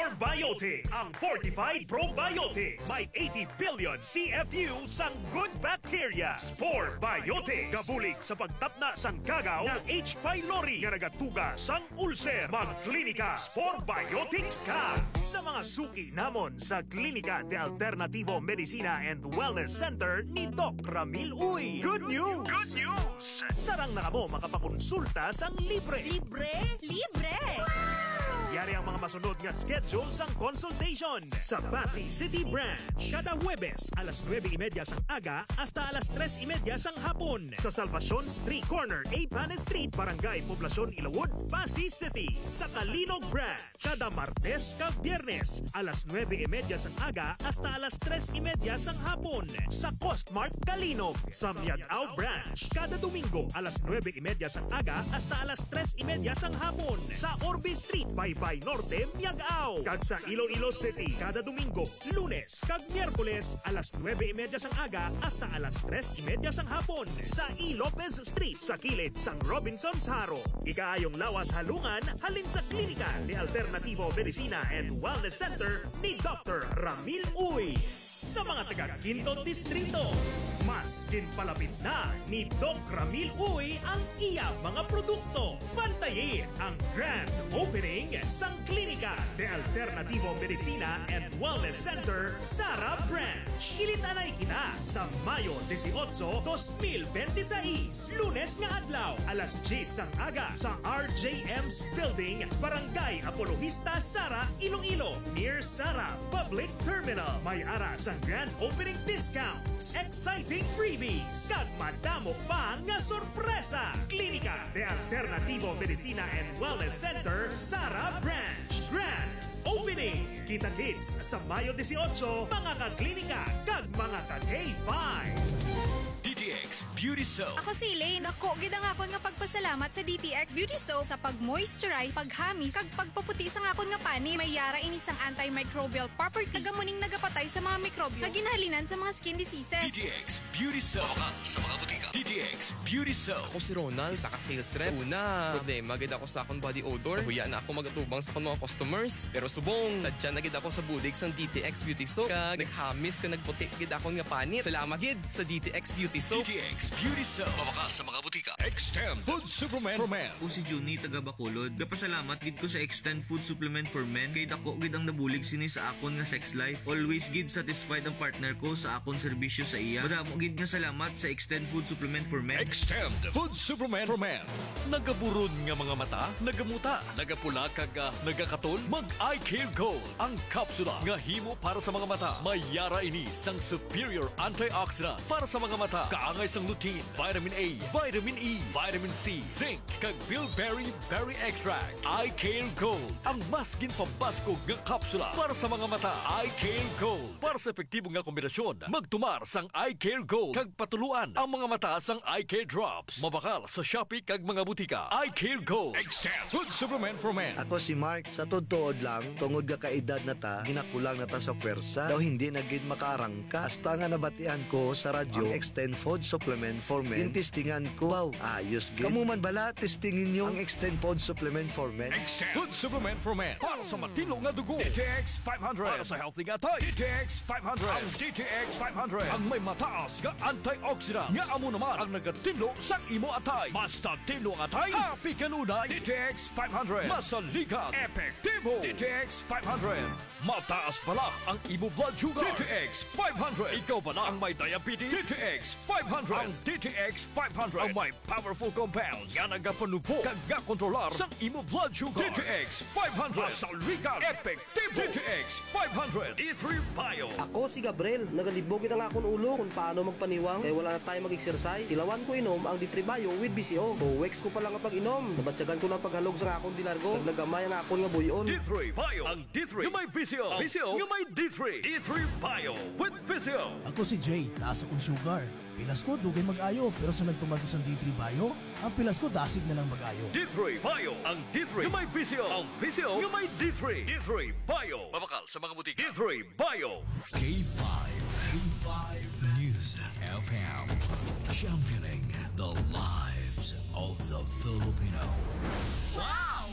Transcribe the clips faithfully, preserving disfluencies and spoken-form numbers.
Biotics, ang Fortified Probiotics. May eighty billion C F U sang good bacteria. Spore Biotics, gabulig sa pagtapna sang kagaw ng H. pylori nga nagatuga sang ulcer. Magklinika Spore Biotics ka. Sa mga suki namon sa Klinika de Alternativo Medicina and Wellness Center ni Doc Ramil Uy. Good news! Good news! Sarang na kamo makapakonsulta sang libre. Libre? Libre! Yari ang mga masunod nga schedule sang consultation sa Pasay City Branch. Kada Huwebes, alas nueve y media sang aga hasta alas tres y media sang hapon. Sa Salvacion Street Corner, A. Panes Street, Barangay Poblacion, Ilawod, Pasay City. Sa Kalinog Branch, kada Martes kag Biyernes, alas nueve y media sang aga hasta alas tres y media sang hapon. Sa Costmart Kalinog. Sa Miagao Branch, kada Domingo, alas nueve y media sang aga hasta alas tres y media sang hapon. Sa Orbe Street, Baybay Norte, Miagao. Kag sa Iloilo City, kada Domingo, Lunes kag Miyerkules, alas nueve y media sang aga hasta alas tres y media sang hapon. Sa E. Lopez Street, sa kilid sang Robinson's Haro. Ikaayong lawas halungan, halin sa Klinika de Alternativo Medicina and Wellness Center ni Doctor Ramil Uy. Sa mga taga Quinto Distrito, mas kinpalapit na ni Doc Ramil Uy ang iya mga produkto. Bantayin ang grand opening sang Klinika de Alternativo Medicina and Wellness Center, Sara Branch. Kilitanay kita sa Mayo eighteen, twenty twenty-six, Lunes nga adlaw, alas ten sang aga sa R J M's Building, Barangay Apologista, Sara, Iloilo, near Sara Public Terminal. May ara sa grand opening discounts, exciting freebies, kag madamo pa nga sorpresa. Klinika de Alternativo Medicina and Wellness Center, Sara Branch. Grand opening. Kita-kits sa Mayo eighteen, mga ka-klinika kag mga ka-K five. D T X Beauty Soap. Ako si Elaine. Ako, gida nga ako nga pagpasalamat sa D T X Beauty Soap sa pag-moisturize, paghamis, kag pagpaputi sa nga akong nga pani. May yara ini sang antimicrobial property. Tagamuning nagapatay sa mga mikrobyo. Kaginhalinan sa mga skin diseases. D T X Beauty Soap. Bawal sa mga butika. D T X Beauty Soap. Ako si Ronald, sa ka-sales rep. Una, problema gid ako sa akong body odor. Huya na ako magatubang sa akong mga customers. Pero subong, sadya na gid ako sa budig sang D T X Beauty Soap. Kag naghamis ka nagputi gid akong nga panit. Salamat gid sa D T X Beauty Soap. D T X Beauty Soap. Pawakas sa mga butika. Extend Food Supplement for Men. Ako si Juni, taga Bacolod. Gapasalamat gid ko sa Extend Food Supplement for Men. Kay dako gid ang nabulig sini sa akon nga sex life. Always gid satisfied ang partner ko sa akon serbisyo sa iya. Madamo gid nga salamat sa Extend Food Supplement for Men. Extend Food Supplement for Men. Nagaburod nga mga mata, nagamuta, nagapula kag uh, nagakatol, mag-Eye Care Gold. Ang kapsula nga himo para sa mga mata. May yara ini sang superior antioxidant para sa mga mata. Kaangay sang lutein, vitamin A, vitamin E, vitamin C, zinc, kag bilberry berry extract. Eye Care Gold, ang mas ginpambaskog nga kapsula para sa mga mata. Eye Care Gold, para sa epektibo nga kombinasyon, magtumar sang Eye Care Gold kag patuluan ang mga mata sang Eye Care Drops. Mabakal sa Shopee kag mga butika. Eye Care Gold. Extend Food Supplement for Men. Ako si Mark, sa tutuod lang, tungod ka kaedad na ta, ginakulang na ta sa pwersa, daw hindi na gid makaarangka. Hasta nga nabatian ko sa radyo, ang Extend Food Supplement for Men. Tintistingan ko, wow, ayos gid. Kamu man bala, testingin nyo ang Extend Food Supplement for Men. Extend Food Supplement for Men. Para sa matino nga dugo. D T X five hundred. Para sa healthy nga tay. D T X five hundred. Ang D T X five hundred. Ang may mataas nga antioxidant. Nga amo naman ang nagatino sa imo atay. Basta tino ang atay, happy kanunay. D T X five hundred. Masaligan. Epektibo. D T X five hundred. Mataas pala ang imo blood sugar. D T X five hundred. Ikaw ba na ang may diabetes? D T X five hundred. Ang D T X five hundred ang may powerful compounds nga nagapanupo kag gakontrolar sa imo blood sugar. D T X five hundred. Masaligan. Epektibo. D T X five hundred. D three Bio. Ako si Gabriel, nagalibogin ang akong ulo kung paano magpaniwang kaya wala na tayo mag-exercise. Ilawan ko inom ang D three Bio with B C O. Buwex ko pa lang ang pag-inom. Nabatsagan ko ng paghalog sa akong dilargo. Naglagamay ang akong nga buyon. D three Bio. Ang D three yung may V C O. V C O yung may D three. D three Bio with V C O. Ako si Jay, taas akong sugar. Pilas ko, dugay mag-ayo. Pero sa nagtumag ko sa D three Bio, ang pilas ko dasig na lang mag-ayo. D three Bio. Ang D three yung may V C O. Ang V C O yung may D three. D three Bio. Mabakal sa mga butika. D three Bio. K five. K five News F M. Championing the lives of the Filipino. Wow!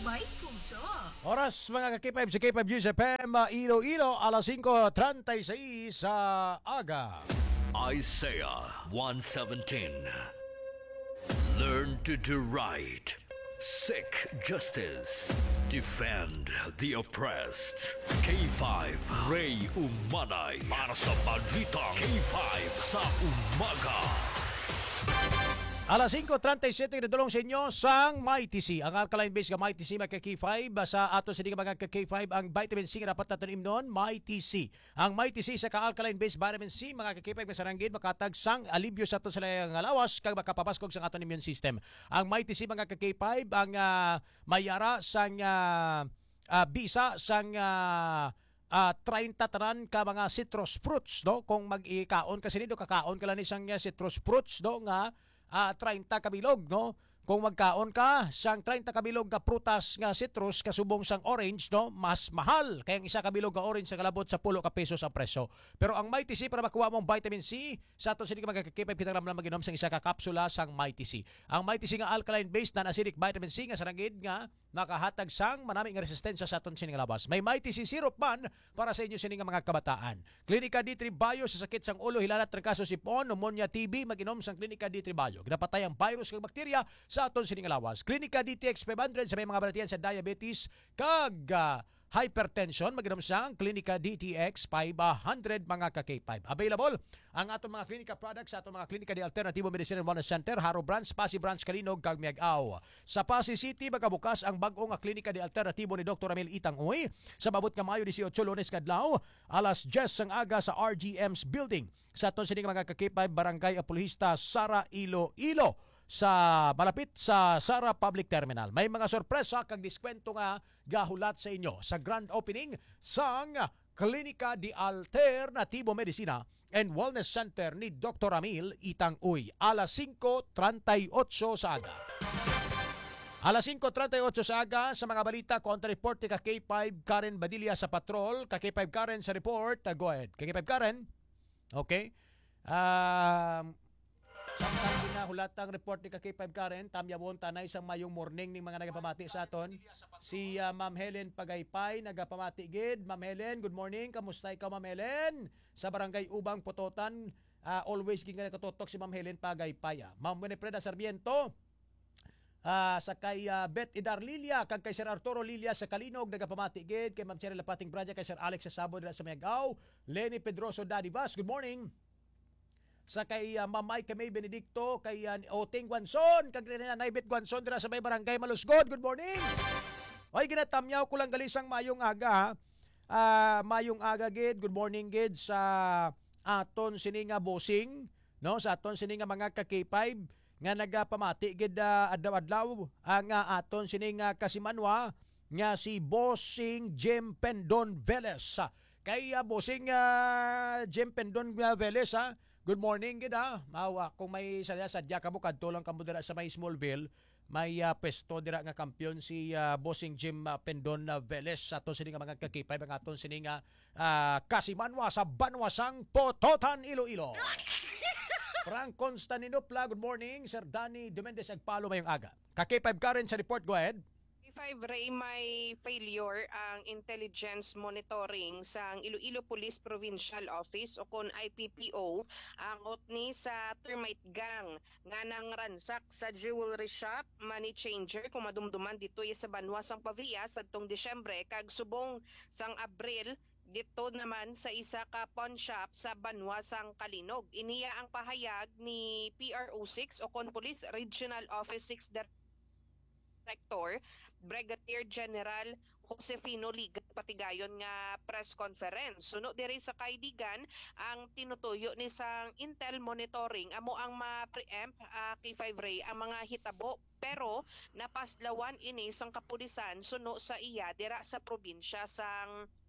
May puso. Oras mga ka-K five sa K five News F M Iloilo, alas singko treinta y seis sa aga. Isaiah one seventeen. Learn to do right. Seek justice. Defend the oppressed. K five Ray Umanay para sa balitang K five sa umaga. Alas singko treinta y siete na dulong sa inyo sang Mighty C. Ang alkaline base nga Mighty C mga ka-K five. Sa ato sa mga ka-K five ang vitamin C nga dapat natin imnon, Mighty C. Ang Mighty C sa ka-alkaline base vitamin C mga ka-K five masaranggid makatag sang alibyo sa ato sa nga lawas kag makapapaskog sa aton immune system. Ang Mighty C mga ka-K five ang uh, mayara sang uh, uh, bisa sang uh, Uh, thirty taran ka mga citrus fruits no kung mag-ikaon kasi nido kakaon ka lang isang uh, citrus fruits no nga uh, thirty kabilog no kung magkaon ka sang thirty kabilog ka prutas nga citrus kasubong sang orange no mas mahal kaya ang isa kabilog ka orange sa kalabot sa pulo ka pesos ang presyo. Pero ang Mighty C para makuha mong vitamin C sa ato sini ka magkakipay pinagramlam maginom sang isa ka kapsula sang Mighty C. Ang Mighty C nga alkaline based na acidic vitamin C nga sarangid nga makahatag sang manaming resistensya sa aton sini nga labas. May Mighty C syrup man para sa inyo sini nga mga kabataan. Klinika D three Bio sa sakit sang ulo, hilalat, trangkaso, sipon, pneumonia, T B maginom sang Klinika D three Bio. Ginapatay ang virus kag bakterya sa aton sini nga lawas. Klinika D T X five hundred sa may mga balatian sa diabetes kag uh, hypertension maginom sang Klinika D T X five hundred mga ka-K five. Available ang aton mga klinika products sa aton mga klinika di Alternativo Medicine and Wellness Center, Haro Branch, Pasig Branch, Kalinog, kag Miag-Aw. Sa Pasig City magabukas ang bag-o nga klinika di Alternativo ni Doctor Ramil Itang Uy sa mabot nga Mayo eighteen Lunes kadlaw alas ten sang aga sa R G M's building sa aton sini mga ka-K five Barangay Apologista, Sara, Iloilo sa malapit sa Sara Public Terminal. May mga sorpresa kag diskwento nga gahulat sa inyo sa grand opening sang Klinika di Alternativo Medicina and Wellness Center ni Doctor Ramil Itang Uy. Alas singko treinta y ocho sa aga. Alas singko treinta y ocho sa aga sa mga balita kontra report ni ka-K five Karen Badilla sa patrol. Ka-K five Karen sa report. Uh, go ahead. Ka-K five Karen. Okay. Um... Samtang ginahulatang report ni ka-K five Karen, tamyabon tanay sa mayong morning ning mga nagapamati sa aton. Si uh, Ma'am Helen Pagaypay nagapamati gid. Ma'am Helen, good morning. Kamusta ka Ma'am Helen? Sa Barangay Ubang Pototan, uh, always ginga katutok si Ma'am Helen Pagaypay. Ah. Ma'am Winifreda Sarmiento, uh, sa kay uh, Beth Idar Lilia, kag kay Sir Arturo Lilia sa Kalinog nagapamati gid. Kay Ma'am Cheryl Lapating Braja, kay Sir Alex sa Sabo dira sa Miag-Aw. Lenny Pedroso Dadivas, good morning. Sa kay uh, Mamay Kamay Benedicto, kay uh, Oting Guanson, kag Naibit Guanson dira sa may Barangay Malusgod. Good morning. Oy ginatamyaw ko lang galisang mayong aga. Uh, mayong aga gid. Good morning gid sa aton sini nga bossing, no? Sa aton sini nga mga ka-K five nga nagapamati gid uh, adlaw-adlaw ang uh, aton sini nga kasimanwa nga si Bossing Jim Pendon Velez. Kay uh, Bossing uh, Jim Pendon uh, Velez ha. Good morning gid ha. Mawa kung may sadya-sadya ka mo kadto lang kamo dira sa may Smallville, may uh, pesto dira nga kampiyon si uh, Bossing Jim uh, Pendon uh, Velez sa aton sini nga mga ka-K five ang aton sini nga uh, kasimanwa sa Banwasang Pototan, Iloilo. Frank Constantinopla, good morning. Sir Danny Dumendez Agpalo mayong aga. Ka-K five Karen sa report, go ahead. five Ray, may failure ang intelligence monitoring sa Iloilo Police Provincial Office o kon I P P O ang otni sa termite gang nga nang ransak sa jewelry shop, money changer kung madumduman dito sa Banwasang Pavia sa tong Disyembre kag subong sang Abril dito naman sa isa ka pawn shop sa Banwasang Kalinog. Iniya ang pahayag ni P R O six o kon Police Regional Office six Director Brigadier General Josefino Liga Patigayon nga press conference. Suno diri sa kaidigan ang tinutuyo ni sang Intel monitoring amo ang ma-preempt uh, K five Ray ang mga hitabo pero napaslawan ini sang kapulisan suno sa iya dira sa probinsya sang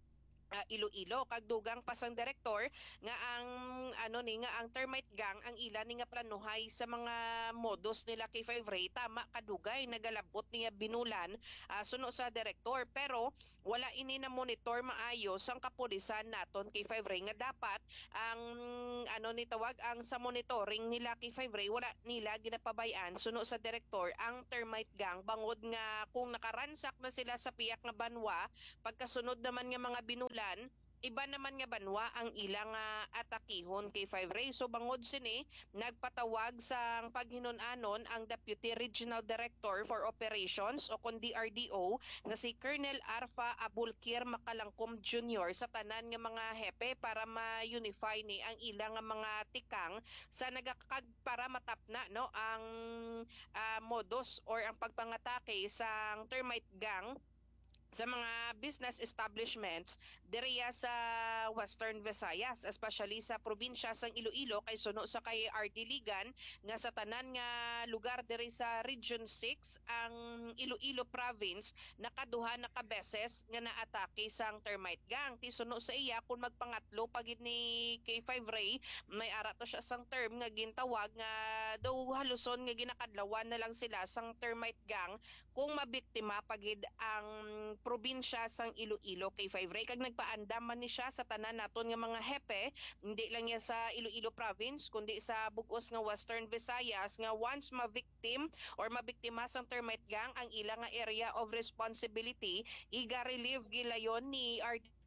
uh, Iloilo. Kagdugang pasang direktor nga ang ano ni nga ang termite gang ang ila ni nga planuhay sa mga modus nila kay five Ray tama kadugay nagalabot niya binulan uh, suno sa direktor, pero wala ini na monitor maayos ang kapulisan naton kay five Ray nga dapat ang ano ni tawag ang sa monitoring nila kay five Ray wala nila ginapabayan suno sa direktor ang termite gang bangod nga kung nakaransak na sila sa piyak nga banwa pagkasunod naman nga mga binulan iba naman nga banwa ang ilang uh, atakihon kay five Ray. So bangod sini nagpatawag sa paghinon-anon ang Deputy Regional Director for Operations o kun D R D O nga si Colonel Arfa Abulkir Makalangkom Junior sa tanan nga mga hepe para ma-unify ni ang ilang mga tikang sa nagakag para matapna no ang uh, modus or ang pagpangatake sa termite gang sa mga business establishments diriya sa Western Visayas, especially sa probinsya sang Iloilo kay suno sa kay R D Ligan nga sa tanan nga lugar diri sa Region six ang Iloilo province nakaduha na ka beses nga naatake sang termite gang. Ti suno sa iya kung magpangatlo pagid ni K five Ray may ara to siya sang term nga gintawag nga daw haluson nga ginakadlawan na lang sila sang termite gang kung mabiktima pagid ang probinsya sang Iloilo kay five Ray kag nagpaandam man ni siya sa tanan naton nga mga hepe hindi lang niya sa Iloilo province kundi sa bug-os nga Western Visayas nga once ma-victim or mabiktima sang termite gang ang ilang nga area of responsibility iga relieve gilayon ni R D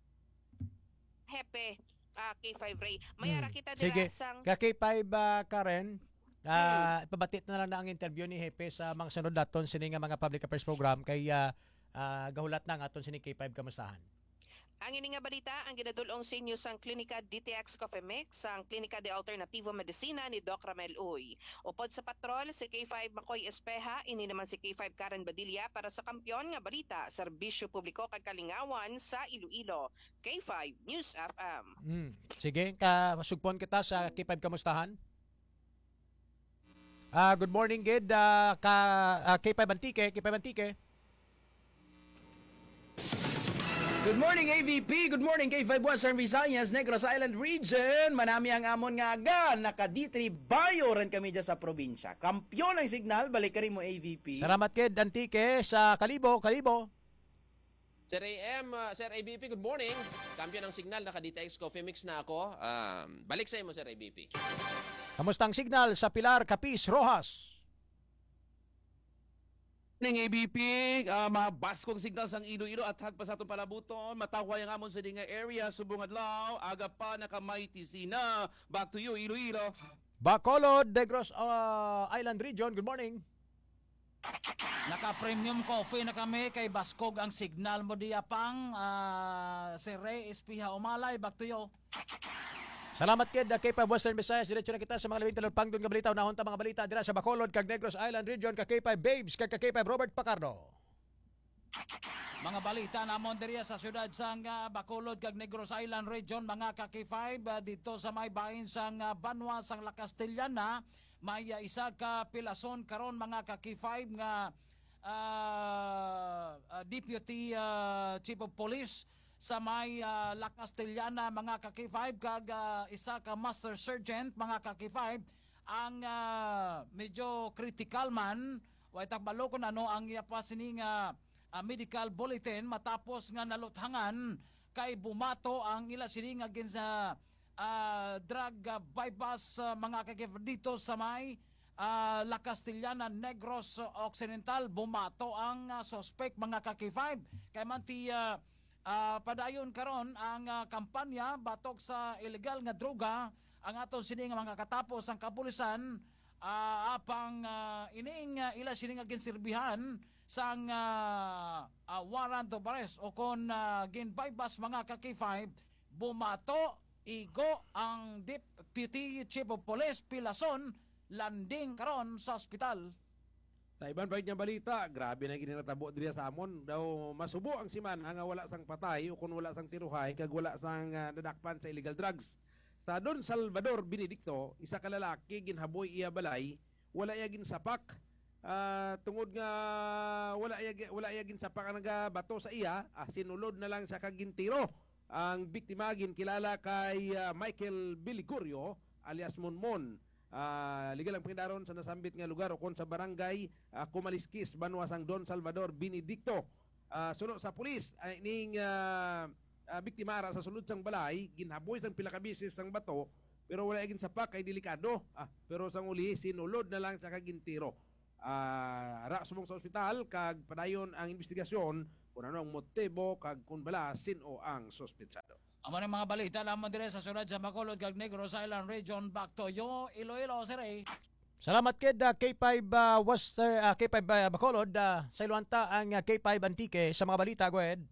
hepe uh, K five Ray mayara Hmm. kita Sige, dira sang ka K five uh, Karen, uh, ipabatit na lang na ang interview ni Hepe sa mga sunod daton sini nga mga public affairs program kay uh, uh, gahulat na nga aton sini K five kamustahan. Ang ini nga balita ang ginadulong sa inyo sang Klinika D T X Coffee Mix, sang Klinika de Alternativo Medicina ni Doc Ramel Uy. Upod sa patrol si K five Makoy Espeha, ini naman si K five Karen Badilla para sa Kampiyon nga balita, serbisyo publiko kag kalingawan sa Iloilo. K five News F M. Hmm. Sige, ka sugpon kita sa K five kamustahan. Ah, good morning gid uh, ka uh, K five Antique, K five Antique. Good morning A V P, good morning K five Western Visayas, Negros Island Region. Manami ang amon nga aga, naka-D three bayo rin kami dyan sa probinsya. Kampyon ang signal, balik ka rin mo A V P. Salamat kid Antique sa Kalibo, Kalibo. Sir A M, uh, Sir A B P, good morning. Kampiyon ng signal, naka-D T X Coffee Mix na ako. Um, balik sa imo, Sir A B P. Kamusta ang signal sa Pilar, Capiz, Rojas? Ning A B P, uh, mga baskong signal sang Iloilo at hagpa sa itong palabuton. Mataway ang amon sa dinga area, subong adlaw, aga pa naka-mighty na. Back to you, Iloilo. Bacolod, Negros uh, Island Region, good morning. Naka-premium coffee na kami kay Baskog ang signal mo diya pang uh, si Ray Espiha Umalay, back to you. Salamat kid K five Western Visayas. Diretso na kita sa mga labing talong pangdon nga balita. Unahon ta mga balita dira sa Bacolod kag Negros Island Region ka K five Babes kag ka K five Robert Pacardo. Mga balita namon diriya sa syudad sang uh, Bacolod kag Negros Island Region mga ka K five uh, dito sa may bahin sang uh, Banwa sang La Castellana may uh, isa ka pilason karon mga ka K five nga uh, uh, Deputy uh, Chief of Police sa may uh, La Castellana mga ka K five kag uh, isa ka Master Sergeant mga ka K five ang uh, medyo critical man way tagbalo ko ano ang iya pa sining uh, uh, medical bulletin matapos nga naluthangan kay bumato ang ila sining agin sa uh, drug uh, bypass uh, mga ka K five dito sa may uh, La Castellana Negros Occidental bumato ang uh, suspect mga ka K five kay man ti uh, Uh, padayon karon ang uh, kampanya batok sa illegal nga droga ang aton sining mga katapos ang kapulisan uh, apang uh, ining uh, ila sining ginserbihan sang uh, uh, warrant of arrest o kon uh, gin-bypass mga ka K five bumato igo ang Deputy Chief of Police Pilason landing karon sa ospital. Sa ibang balik niya balita, grabe na ginatabo diri sa amon. Daw masubo ang siman nga wala sang patay o kung wala sang tiruhay kag wala sang uh, nadakpan sa illegal drugs. Sa Don Salvador Benedicto, isa ka lalaki ginhaboy iya balay, wala iya ginsapak. Uh, tungod nga wala iya wala iya ginsapak ang nagabato sa iya, ah, sinulod na lang sa kag gintiro. ang biktima kilala kay uh, Michael Biligorio alias Monmon. Uh, legal ang pangidaron sa nasambit nga lugar o kon sa barangay uh, Kumaliskis, Banwasang Don Salvador, Benedicto. Uh, suno sa pulis ay ning uh, uh, biktima ra sa sulod sang balay ginhaboy sang pila ka bisis sang bato pero wala igin sapak kay delikado. Ah, pero sang uli sinulod na lang sa kagintiro. Uh, ra sumong sa ospital kag padayon ang investigasyon kung ano ang motibo kag kung bala sino ang sospetsado. Amo ng mga balita lamang dire sa syudad sa Bacolod kag Negros Island Region. Back to you, Iloilo, Sir Ray. Salamat kid uh, K five uh, Wester uh, K five uh, Bacolod uh, sa Iluanta ang uh, K five Antique sa mga balita. Go ahead.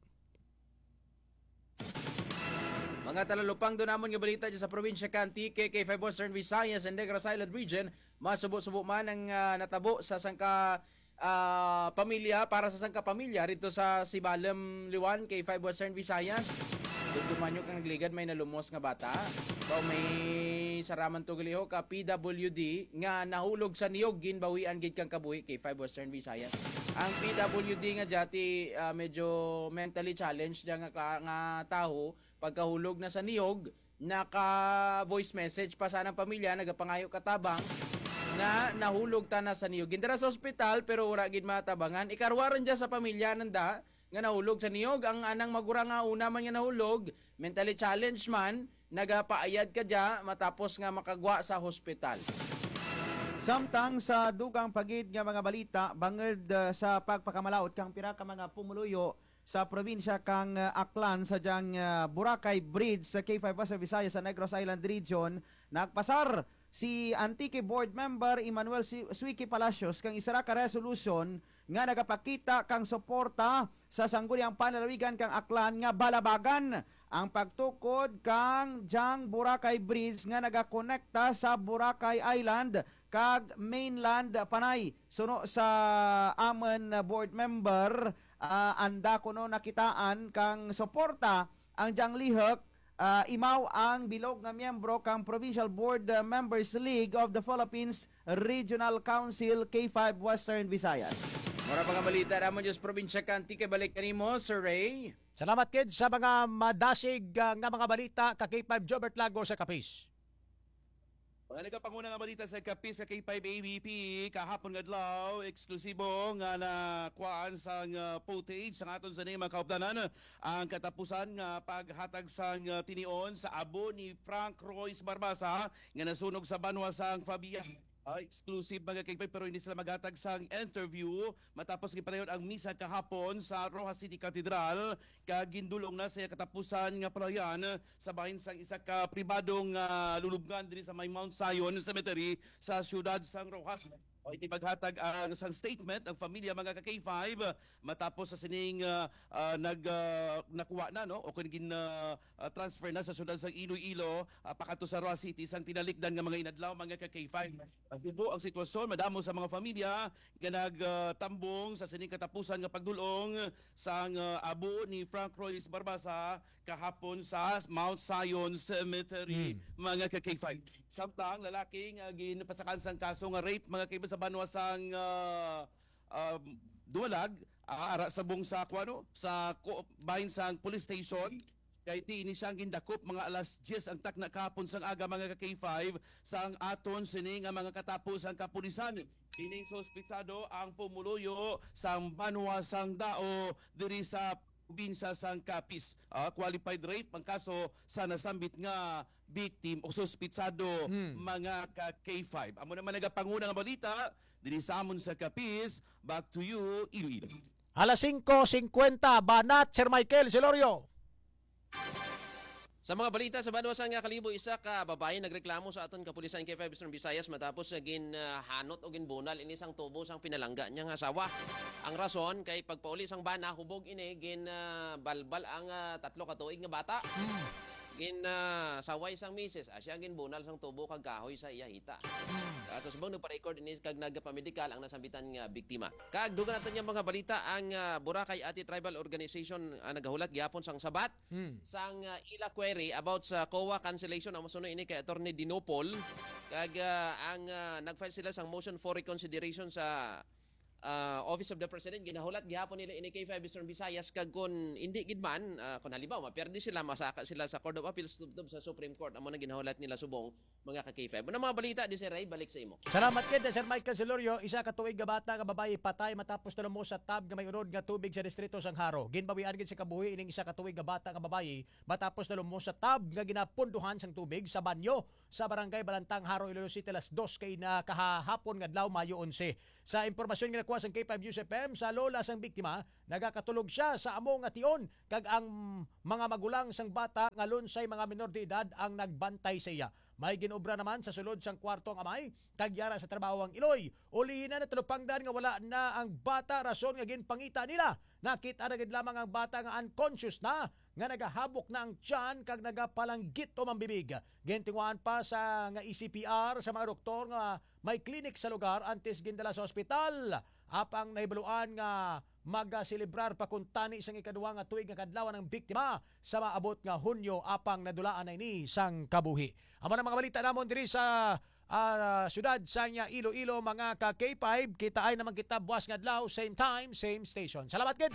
Mga talalupang doon namon nga balita dyan sa probinsya Antique, K five Western Visayas and Negros Island Region. Masubo-subo man ang uh, natabo sa sangka uh, pamilya para sa sangka pamilya rito sa Sibalem Liwan, K five Western Visayas. Dumanyok ang nagligad may nalumos nga bata. So may saraman to giliho ka P W D nga nahulog sa niyog ginbawian gid kang kabuhi K five Western Visayas. Ang P W D nga jati uh, medyo mentally challenged nga, nga taho pagkahulog na sa niyog naka voice message pa sa ng pamilya nagapangayo katabang nga nahulog ta na sa niyog. Gindara sa ospital pero wala gid matabangan. Ikarwaran dya sa pamilya nanda nga nahulog sa niyog. Ang anang magura nga una man nga nahulog, mentally challenged man, nagapaayad ka dya matapos nga makagwa sa hospital. Samtang sa dugang pagid nga mga balita bangod uh, sa pagpakamalaot kang pira ka mga pumuluyo sa probinsya kang uh, Aklan sa diyang uh, Boracay Bridge sa K five Western Visayas sa Negros Island Region, nagpasar si Antique Board Member Emmanuel Suiki Palacios kang isara ka resolution nga nagapakita kang suporta sa sangguniang panlalawigan kang Aklan nga balabagan ang pagtukod kang Jang Boracay Bridge nga nagakonekta sa Boracay Island kag mainland panay. Suno sa amon board member uh, anda kuno nakitaan kang suporta ang Jang Lihok. Uh, imaw ang bilog nga miyembro kang Provincial Board uh, Members League of the Philippines Regional Council K five Western Visayas. Mura pa nga balita ramon Diyos probinsya Antique, balik kanimo Sir Ray. Salamat kid sa mga madasig uh, nga mga balita ka K five Jobert Lago sa Kapis. Mga nagapanguna nga balita sa Kapis sa K five A B P kahapon nga adlaw eksklusibo nga nakuhaan sa uh, footage sa aton sa mga kaupdanan ang katapusan nga paghatag sa uh, tinion sa abo ni Frank Royce Barbasa nga nasunog sa Banwasang Fabian. Uh, exclusive mga K five pero hindi sila maghatag sa interview matapos gipadayon ang misa kahapon sa Rojas City Cathedral kag gindulong na sa katapusan nga palayan sa bahin sang isa ka pribadong uh, lulubngan diri sa may Mount Zion Cemetery sa siyudad sang Rojas. O iti paghatag ang isang statement ang pamilya mga ka K five matapos sa sining uh, uh, nag uh, nakuha na no o kun gin uh, uh, transfer na sa siyudad sang Iloilo uh, pakato sa Roa City sang tinalikdan nga mga inadlaw mga ka K five. Asibo ang sitwasyon madamo sa mga pamilya nga nagtambong uh, sa sining katapusan nga pagdulong sang uh, abo ni Frank Royce Barbasa kahapon sa Mount Zion Cemetery hmm. mga ka K five. Samtang lalaki nga ginpasakan sang kaso nga rape mga kaiba sa Banwasang uh, uh, Duwalag uh, ara sa bung sa kwano sa bahin sang police station kay ti ini siyang gindakop mga alas diyes ang takna kahapon sang aga mga ka K five sang aton sini nga mga katapos ang kapulisan. Ining sospitsado ang pumuluyo sang Banwasang Dao diri sa probinsya sang Kapis. Uh, qualified rape ang kaso sa nasambit nga victim o sospitsado hmm. mga ka K five. Amo naman nagapanguna nga balita diri sa amon sa Kapis. Back to you, Iloilo. Alas singko fifty, Banat, Sir Michael Silorio. Sa mga balita sa Banwasang nga kalibo isa ka babae nagreklamo sa aton kapulisan K five Western Visayas matapos gin uh, hanot o ginbunal ini sang tubo sang pinalangga niya nga asawa. Ang rason kay pagpauli sang bana hubog ini gin uh, balbal ang uh, tatlo ka tuig nga bata. Hmm. Gin uh, saway sang misis asya gin bunal sang tubo kag kahoy sa iya hita. Ato subong nagpa-record ini kag nagpamedikal ang nasambitan nga biktima. Kag dugan naton nga mga balita ang uh, Boracay Ati Tribal Organization uh, nagahulat gyapon sang sabat hmm. sang uh, ila query about sa C O A cancellation ang mosuno ini kay Attorney Dinopol kag uh, ang uh, nagfile sila sang motion for reconsideration sa uh, Office of the President ginahulat gihapon nila ini K five Eastern Visayas kag kun hindi gid man uh, kun halimbawa maperdi sila masaka sila sa Court of Appeals tubtob sa Supreme Court amo na ginahulat nila subong mga ka K five. Ano mga balita di Sir Ray balik sa imo. Salamat kid Sir Michael Celorio, isa ka tuig nga bata nga babae patay matapos na mo sa tab nga may unod nga tubig sa distrito Sangharo. Ginbawian gid sa kabuhi ining isa ka tuig nga bata nga babae matapos na mo sa tab nga ginapunduhan sang tubig sa banyo sa barangay Balantang, Haro, Iloilo City alas dos kay na kahapon nga adlaw Mayo eleven. Sa impormasyon nga nakuha sang K five News F M, sa lola sang biktima, nagakatulog siya sa amo nga tion kag ang mga magulang sang bata nga lunsay mga minor de edad ang nagbantay sa iya. May ginobra naman sa sulod sang kwarto ang amay, tagyara sa trabaho ang Iloy. Ulihin na natulupangdan nga wala na ang bata, rason nga ginpangita nila. Nakita na gid lamang ang bata nga unconscious na, nga nagahabok na ang tiyan kag nagapalanggit o mambibig. Gintinguan pa sa nga E C P R sa mga doktor nga may klinik sa lugar antes gindala sa ospital. Apang nahibaluan nga magaselebrar pa kung tani isang ikaduwa nga tuig nga kadlawan ng biktima sa maabot nga Hunyo apang nadulaan na ini sang kabuhi. Amo na mga balita namon diri sa uh, syudad sa nya Iloilo mga ka K five, kita ay naman kita buwas nga adlaw, same time, same station. Salamat gid.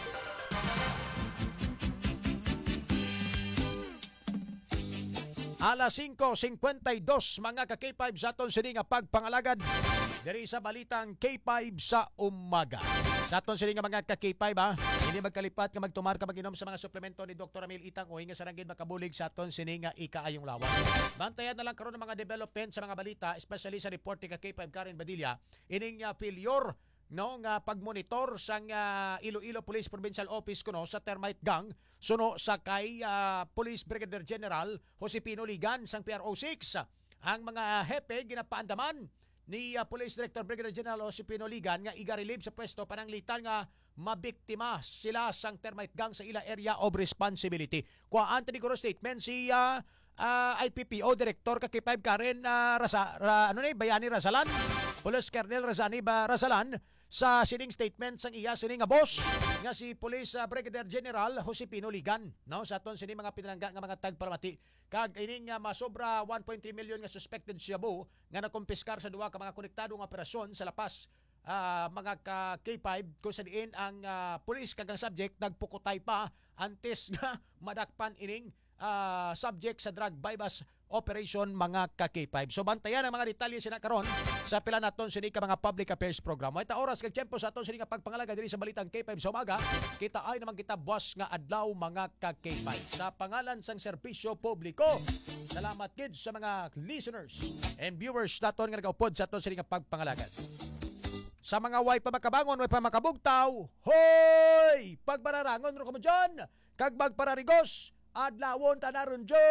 Alas five fifty-two mga ka K five sa aton sini nga pagpangalagad diri sa balitang K five sa umaga. Sa aton sini nga mga ka K five ha, hindi magkalipat nga magtumar ka mag-inom sa mga suplemento ni Doctor Amil Itang o hinga sa ranggid makabulig sa aton sini nga ikaayong lawas. Bantayan na lang karon ng mga development sa mga balita, especially sa report ni ka K five Karen Badilla, ining uh, failure no nga pagmonitor sang uh, Iloilo Police Provincial Office kuno sa termite gang suno sa kay uh, Police Brigadier General Josepino Ligan sang P R O six. Ang mga hepe ginapaandaman ni uh, Police Director Brigadier General Josepino Ligan nga iga-relieve sa pwesto pananglitan nga mabiktima sila sang termite gang sa ila area of responsibility. Kwa Anthony Coro statement si uh, uh, I P P O Director ka K five Karen uh, Rasa, ra, ano ni Bayani Rasalan, Police Colonel Razani ba Rasalan sa sining statement sang iya sining nga boss nga si Police uh, Brigadier General Josepino Ligan no sa aton sining mga pinalangga nga mga tagpalamati kag ining nga uh, masobra one point three million nga suspected shabu nga nakumpiskar sa duwa ka mga konektado nga operasyon sa lapas uh, mga ka K five kung sa diin ang uh, police kag ang subject nagpukutay pa antes nga madakpan ining uh, subject sa drug bypass operation mga ka K five. So bantayan ang mga detalye sina karon sa pila naton sini ka mga public affairs program. May ta oras kag tiempo sa aton sini nga pagpangalaga diri sa balitang K five sa umaga. Kita ay naman kita buwas nga adlaw mga ka K five. Sa pangalan sang serbisyo publiko, salamat gid sa mga listeners and viewers naton nga nagaupod sa aton sini nga pagpangalaga. Sa mga way pa makabangon, way pa makabugtaw, hoy! Pagbararangon ro kamo dyan, kag magpararigos, adlawon tanaron dyo!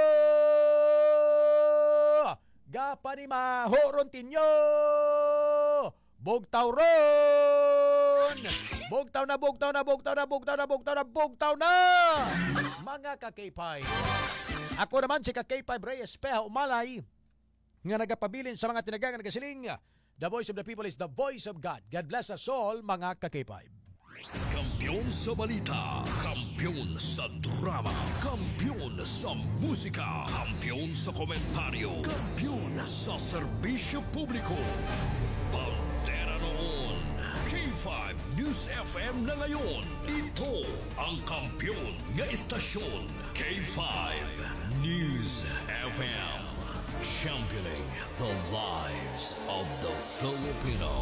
Gapa ni mahoron tinyo! Bugtaw ron! Bugtaw na, bugtaw na, bugtaw na, bugtaw na, bugtaw na, bugtaw na! Mga ka K five. Ako naman si ka K five Reyes Peha Umalay nga nagapabilin sa mga tinagang nagasiling. The voice of the people is the voice of God. God bless us all, mga ka K five. Kampiyon sa balita, kampiyon sa drama, kampiyon sa musika, kampiyon sa komentaryo, kampiyon sa serbisyo publiko. Bandera noon, K five News F M na ngayon. Ito ang kampiyon nga istasyon, K five News F M. Championing the lives of the Filipino.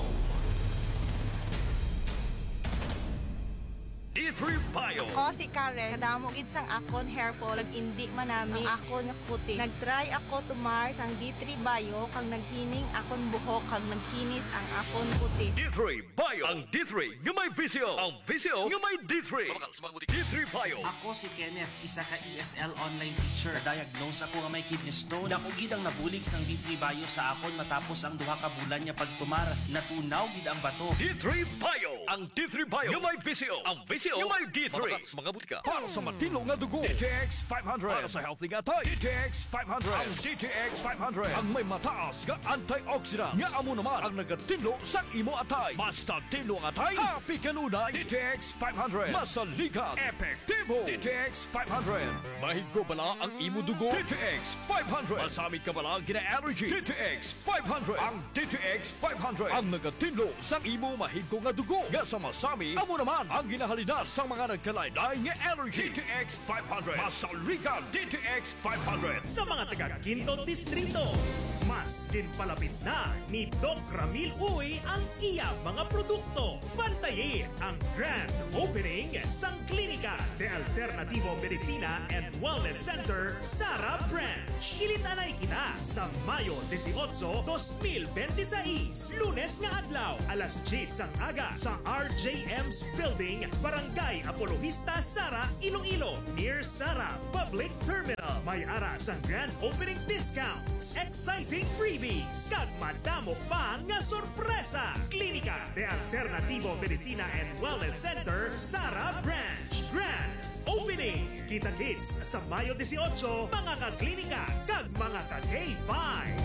D three Bio. Ako si Karen, kadamo gid sang akon hair fall, indi manami ang akon nga kutis. Nagtry ako tumar sang D three Bio kang naghining akon buhok kag nagkinis ang akon kutis. D three Bio. Ang D three nga may visyo. Ang visyo nga may D three. D three Bio. Ako si Kenneth, isa ka E S L online teacher. Diagnose ako nga may kidney stone. Dako gid ang nabulig sang D three Bio sa akon matapos ang duha ka bulan nga pagtumar. Natunaw gid ang bato. D three Bio. Ang D three Bio nga may visyo. Ang visyo O. Yung may D three. Mga, mga butika. Para sa matino nga dugo. D T X five hundred. Para sa healthy nga tay. D T X five hundred. Ang D T X five hundred. Ang may mataas nga antioxidant. Nga amo naman ang nagatino sa imo atay. Basta tino nga atay. Happy kanunay. D T X five hundred. Masaligan. Epektibo. D T X five hundred. Mahigo bala ang imo dugo. D T X five hundred. Masamit ka bala gina-allergy. D T X five hundred. Ang D T X five hundred. Ang nagatino sa imo mahigo nga dugo. Nga sa masami, amo naman ang ginahalinas sa mga nagkalaylay nga allergy. D T X five hundred. Masaligan. D T X five hundred. Sa mga taga Quinto Distrito, mas kinpalapit na ni Doc Ramil Uy ang iya mga produkto. Bantayin ang grand opening sang Klinika de Alternativo Medicina and Wellness Center, Sara Branch. Kilitanay kita sa Mayo eighteen, twenty twenty-six, Lunes nga adlaw, alas ten sang aga sa R J M's Building, Barangay Apologista, Sara, Iloilo, near Sara Public Terminal. May ara sang grand opening discounts, exciting freebies, kag madamo pa nga sorpresa. Klinika de Alternativo Medicina and Wellness Center, Sara Branch. Grand opening. Kita kids sa Mayo eighteen, mga ka-klinika kag mga ka-K five.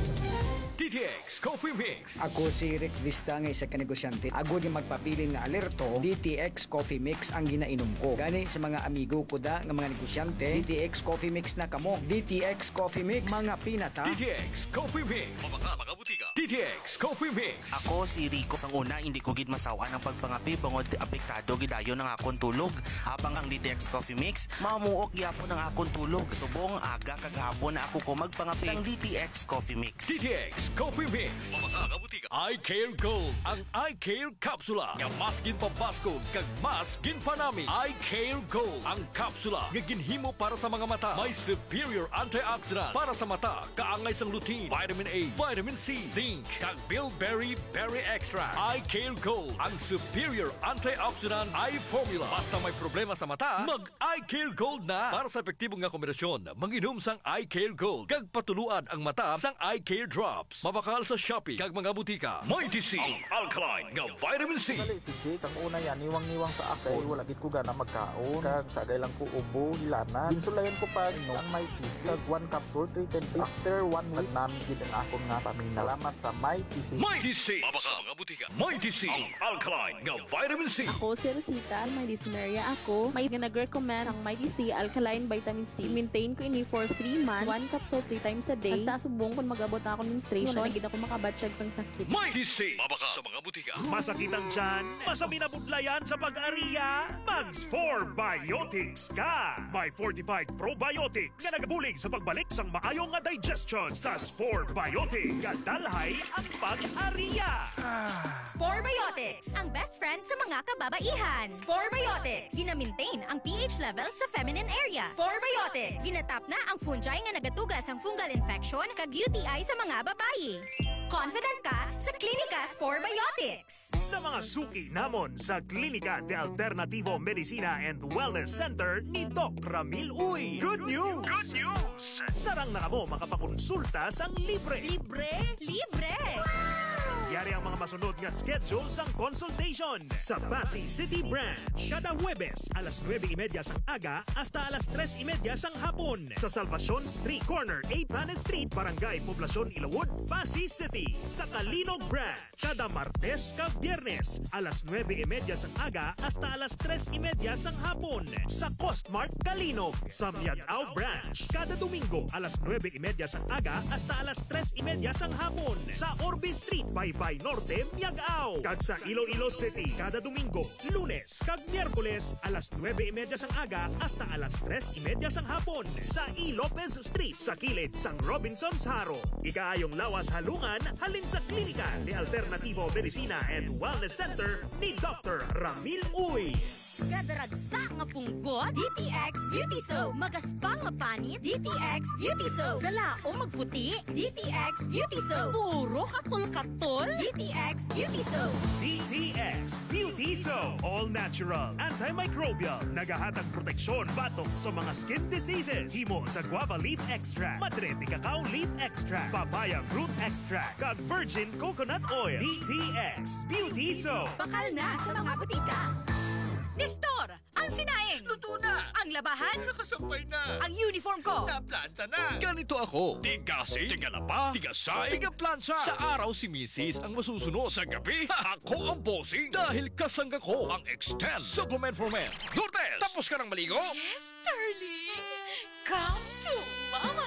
D T X Coffee Mix. Ako si Rick Vista nga isa ka negosyante. Agod yung magpapilin nga alerto, D T X Coffee Mix ang ginainom ko. Gani sa mga amigo ko da nga mga negosyante, D T X Coffee Mix na kamo. D T X Coffee Mix, mga pinata. D T X Coffee Mix. Mga mga butika. D T X Coffee Mix. Ako si Rico. Sang una, hindi ko gid masawa ng pagpangapi bangod apektado gidayo ng akong tulog. Habang ang D T X Coffee Mix, mamuok gyapon ng akong tulog. Subong aga kagahapon na ako ko magpangapi sang D T X Coffee Mix. D T X Coffee Mix. Mga butika. I Care Gold. Ang I Care Kapsula. Nga mas ginpabasko kag mas ginpanami. I Care Gold. Ang kapsula nga ginhimo para sa mga mata. May superior antioxidant para sa mata. Kaangay sang lutein, vitamin A, vitamin C, zinc, kag bilberry berry extract. I Care Gold. Ang superior antioxidant eye formula. Basta may problema sa mata, mag I Care Gold na. Para sa epektibong nga kombinasyon, manginom sang I Care Gold. Kag patuluan ang mata sang I Care Drops. Mabakal sa Shopee kag mga butika. Mighty C, ang alkaline nga vitamin C. Dali si Jake, ang una yan, niwang-niwang sa akin. Wala gid ko gana magkaon. Kag sagay lang ko ubo, hilana. Insulayan ko pa no, ang Mighty C. Kag one capsule, three ten C. After one week, namin gid ang akong nga paminaw. Salamat sa Mighty C. Mighty C, mabaka mga butika. Mighty C, ang alkaline nga vitamin C. Ako si Rosita, may dyspnea ako. May nag-recommend ang Mighty C alkaline vitamin C. Maintain ko ini for three months. One capsule three times a day. Basta subong kung mag-abot na ako menstruation. Wala gid ako makabatsyag sang sakit. Mighty C, mabaka sa mga butika. Masakit ang tiyan, masami na budlayan sa pag-ariya, Mags four Biotics ka. May fortified probiotics nga nagabulig sa pagbalik sang maayo nga digestion sa four Biotics. Kadalhay ang pag-ariya. Spore Biotics, ang best friend sa mga kababaihan. Spore Biotics, gina-maintain ang pH level sa feminine area. Spore Biotics, ginatap na ang fungi nga nagatugas ang fungal infection kag U T I sa mga babayi. Confident ka sa Klinika Spore Biotics. Sa mga suki namon sa Klinika de Alternativo Medicina and Wellness Center ni Doc Ramil Uy. Good news! Good news! Sarang na mo makapakonsulta sang libre. Libre? Libre! Yari ang mga masunod nga schedule sang consultation sa Pasay City Branch. Kada Huwebes, alas nueve y media sang aga hasta alas tres y media sang hapon. Sa Salvacion Street Corner, A. Panes Street, Barangay Poblacion, Ilawod, Pasay City. Sa Kalinog Branch, kada Martes kag Biyernes, alas nueve y media sang aga hasta alas tres y media sang hapon. Sa Costmart Kalinog. Sa Miagao Branch, kada Domingo, alas nueve y media sang aga hasta alas tres y media sang hapon. Sa Orbe Street, by Bay Norte, Miagao. Kag sa Iloilo City, kada Domingo, Lunes, kag Miyerkules, alas nueve y media sang aga hasta alas tres y media sang hapon. Sa E. Lopez Street, sa kilid sang Robinson's Haro. Ikaayong lawas halungan, halin sa Klinika de Alternativo Medicina and Wellness Center ni Doctor Ramil Uy. Kadaragsa nga punggot, D T X Beauty Soap. Magaspang nga panit, D T X Beauty Soap. Galaong magputi, D T X Beauty Soap. Puro katol-katol, D T X Beauty Soap. D T X Beauty Soap. All natural, antimicrobial, nagahatag proteksyon batok sa mga skin diseases. Himo sa guava leaf extract, madre de cacao leaf extract, papaya fruit extract, kag virgin coconut oil. D T X Beauty Soap. Bakal na sa mga butika. Nestor, ang sinaing. Luto na. Ang labahan. Nakasampay na. Ang uniform ko. Naplanta na. Ganito ako. Tigasi, tigalapa, tigasay, tigaplansya. Sa araw si Missus ang masusunod. Sa gabi, ako ang bossing. Dahil kasangga ko ang Extend Supplement for Men. Lourdes, tapos ka ng maligo? Yes, darling. Come to mama.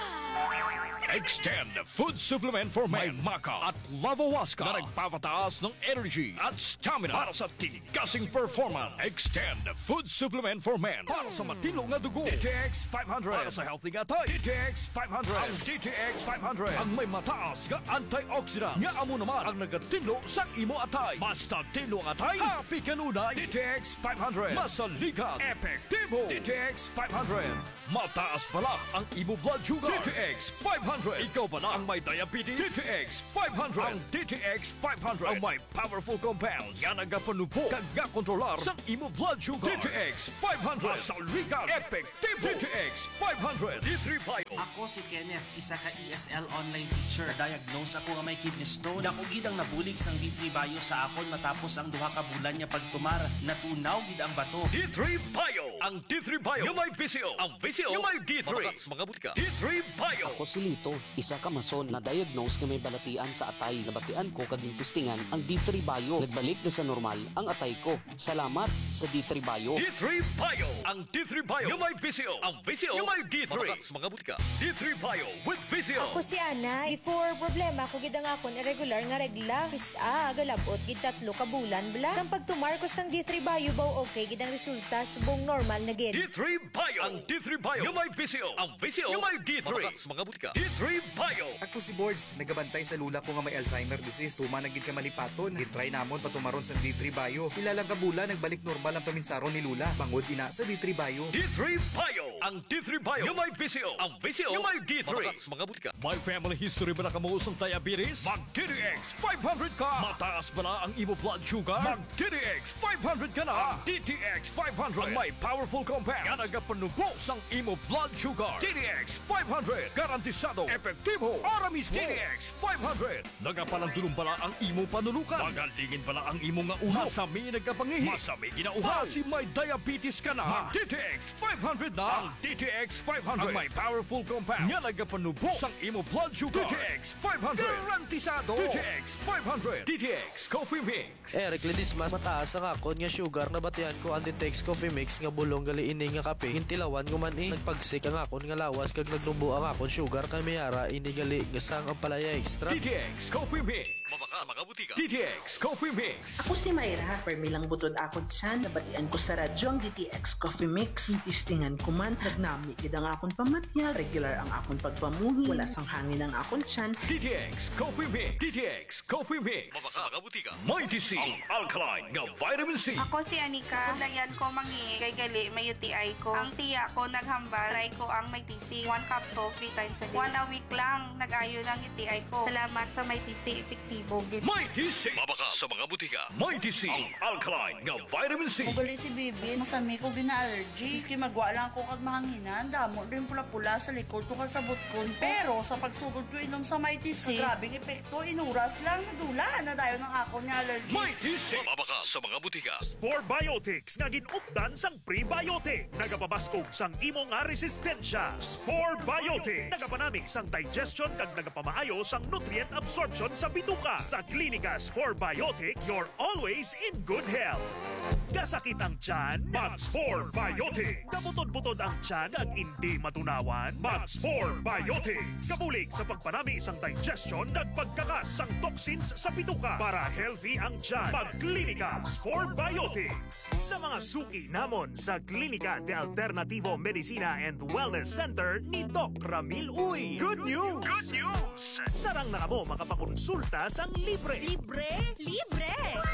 Extend Food Supplement for Men. May Maca at Lavawaska na nagpapataas ng energy at stamina para sa tigasing performance. Extend Food Supplement for Men para sa matilong na dugo. D T X five hundred para sa healthy gatay. D T X five hundred. Ang D T X five hundred ang may mataas nga antioxidant. Nga amo naman ang nagatilo sa imo atay. Basta tilo ang atay, happy kanunay. D T X five hundred. Masaligan, epektibo. D T X five hundred. Mataas pala ang imo blood sugar. D T X five hundred. Ikaw pala ang may diabetes. D T X five hundred. Ang D T X five hundred ang may powerful compounds nga nagapanupo kag nga kontrolar sa imo blood sugar. D T X five hundred. Masaligan, epektibo. D T X five hundred. D three Bio. Ako si Kenneth, isa ka E S L online teacher. Diagnose ako nga may kidney stone. Dako gid ang nabulig sang D three Bio sa akon matapos ang duha ka bulan niya pagtumar. Natunaw gid ang bato. D three Bio. Ang D three Bio yung may V C O. Ang V C O yung may D three. Mga butika. D three Bio. Ako si Lito, isa ka mason na diagnose nga may balatian sa atay. Nabatian ko kaging testingan ang D three Bio. Nagbalik na sa normal ang atay ko. Salamat sa D three Bio. D three Bio. Ang D three Bio yung may V C O. Ang V C O yung may D three. Mga butika. D three Bio with V C O. Ako si Ana. Before problema ko gid ang akon irregular nga regla. Kisa galabot gid tatlo ka bulan bla. Sang pagtumar ko sang D three Bio baw okay gid ang resulta subong normal na gid. D three Bio. Ang D three Bio yung may V C O. Ang V C O yung may D three. Mga butika. D three Bio. Ako si Boards, nagabantay sa lula ko nga may Alzheimer disease. Tuma na gid ka malipaton. Gitry namon patumaron sa D three Bio. Ilalang kabula nagbalik normal ang paminsaron ni Lula. Bangod ina sa D three Bio. D three Bio. Ang D three Bio yung may V C O. Ang V C O yung may D three. Mga butika. May family history ba na kamuusong diabetes? Mag D T X five hundred ka. Mataas ba na ang imo blood sugar? Mag D T X five hundred ka na. Ang D T X five hundred ang may powerful compound nga nagapanubo sang imo blood sugar. D T X five hundred. Garantisado. Epektibo. Ara mismo. D T X five hundred. Nagapalandulong pala ang imo panulukan. Magalingin pala ang imo nga ulo. Masami nagapangihi. Masami ginauha. Si may diabetes ka na. Mag D T X five hundred na. Ang D T X five hundred ang may powerful compound nga nagapanubo sang imo blood sugar. D T X five hundred. Garantisado. D T X five hundred. D T X Coffee Mix. Eric Ledismas, mataas ang akon nga sugar na batian ko ang D T X Coffee Mix nga bulong gali ini nga kape. Hintilawan ko man eh. Nagpagsik ang akon nga lawas kag nagnubo ang akon sugar kay mayara ini gali nga sang ang palaya extra. D T X Coffee Mix. Mabaka sa mga butika. D T X Coffee Mix. Ako si Mayra, permilang butod akon siyan. Nabatian ko sa radyo ang D T X Coffee Mix. Tistingan ko man, nagnami gid ang akon pamatyal. Regular ang akon pagpamuhi. Wala sang hangin ang akon siyan. D T X Coffee Mix. D T X Coffee Mix. Mabaka sa mga butika. Mighty C. Ang alkaline nga vitamin C. Ako si Anika. Dayan ko mangi kay gali may U T I ko. Ang tiya ko naghambal. Try ko ang may T C. One capsule, three times a day. One a week lang. Nag-ayo lang U T I ko. Salamat sa may T C. Epektibo. Mighty C. Mabaka sa mga butika. Mighty C. Ang alkaline nga vitamin C. Ugali si Bibi. Masami ko gina-allergy. Iski magwa lang ko kag mahanginan. Damo rin pula-pula sa likod ko kasabot ko. Pero sa pagsugod ko inom sa Mighty C, grabing epekto. Inuras lang nadula na dayon ng ako ni allergy. Mighty C. Mabaka sa mga butika. Spore Biotics nga ginupdan sang prebiotic. Nagapabaskog sang imo nga resistensya. Spore Biotics. Nagapanamig sang digestion kag nagapamaayo sang nutrient absorption sa bituka. Sa Klinika Spore Biotics, you're always in good health. Gasakit ang tiyan? Mag Spore Biotics. Kabutod-butod ang tiyan kag hindi matunawan? Mag Spore Biotics. Kabulig sa pagpanami sang digestion kag pagkakas sang toxins sa bituka para healthy ang tiyan. Mag Klinika Spore Biotics. Sa mga suki namon sa Klinika de Alternativo Medicina and Wellness Center ni Doc Ramil Uy. Good news! Good news! Sarang na kamo makapakonsulta sang libre. Libre? Libre!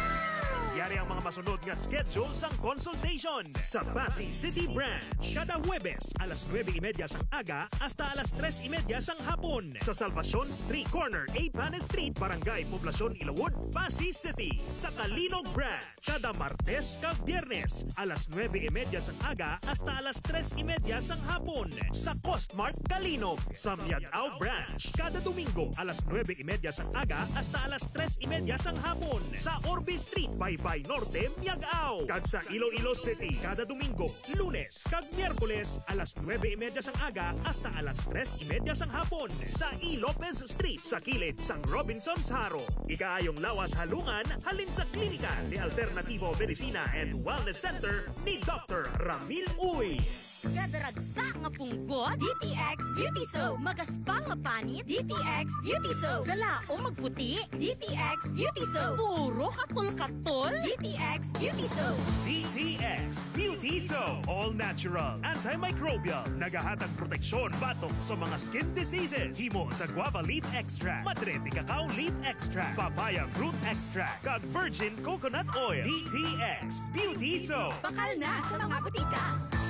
Yari ang mga masunod nga schedule sang consultation sa Pasay City Branch. Kada Huwebes, alas nueve y media sang aga hasta alas tres y media sang hapon. Sa Salvacion Street Corner, A. Panes Street, Barangay Poblacion, Ilawod, Pasay City. Sa Kalinog Branch, kada Martes kag Biyernes, alas nueve y media sang aga hasta alas tres y media sang hapon. Sa Costmart, Kalinog. Sa Miagao Branch, kada Domingo, alas nueve y media sang aga hasta alas tres y media sang hapon. Sa Orbe Street, Bayba Albay Norte, Miagao. Kag sa Iloilo City, kada Domingo, Lunes, kag Miyerkules, alas nuwebe y media sang aga hasta alas tres y media sang hapon sa E. Lopez Street sa kilid sang Robinson's Haro. Ikaayong lawas halungan halin sa klinika ni Alternativo Medicina and Wellness Center ni Doctor Ramil Uy. Gadaragsa nga punggot, D T X Beauty Soap. Magaspang mapanit, D T X Beauty Soap. Galaong magputi, D T X Beauty Soap. Puro katol-katol, D T X Beauty Soap. D T X Beauty Soap. All natural, antimicrobial, nagahatag proteksyon batok sa mga skin diseases. Himo sa guava leaf extract, madre de cacao leaf extract, papaya fruit extract, kag virgin coconut oil. D T X Beauty Soap. Bakal na sa mga butika.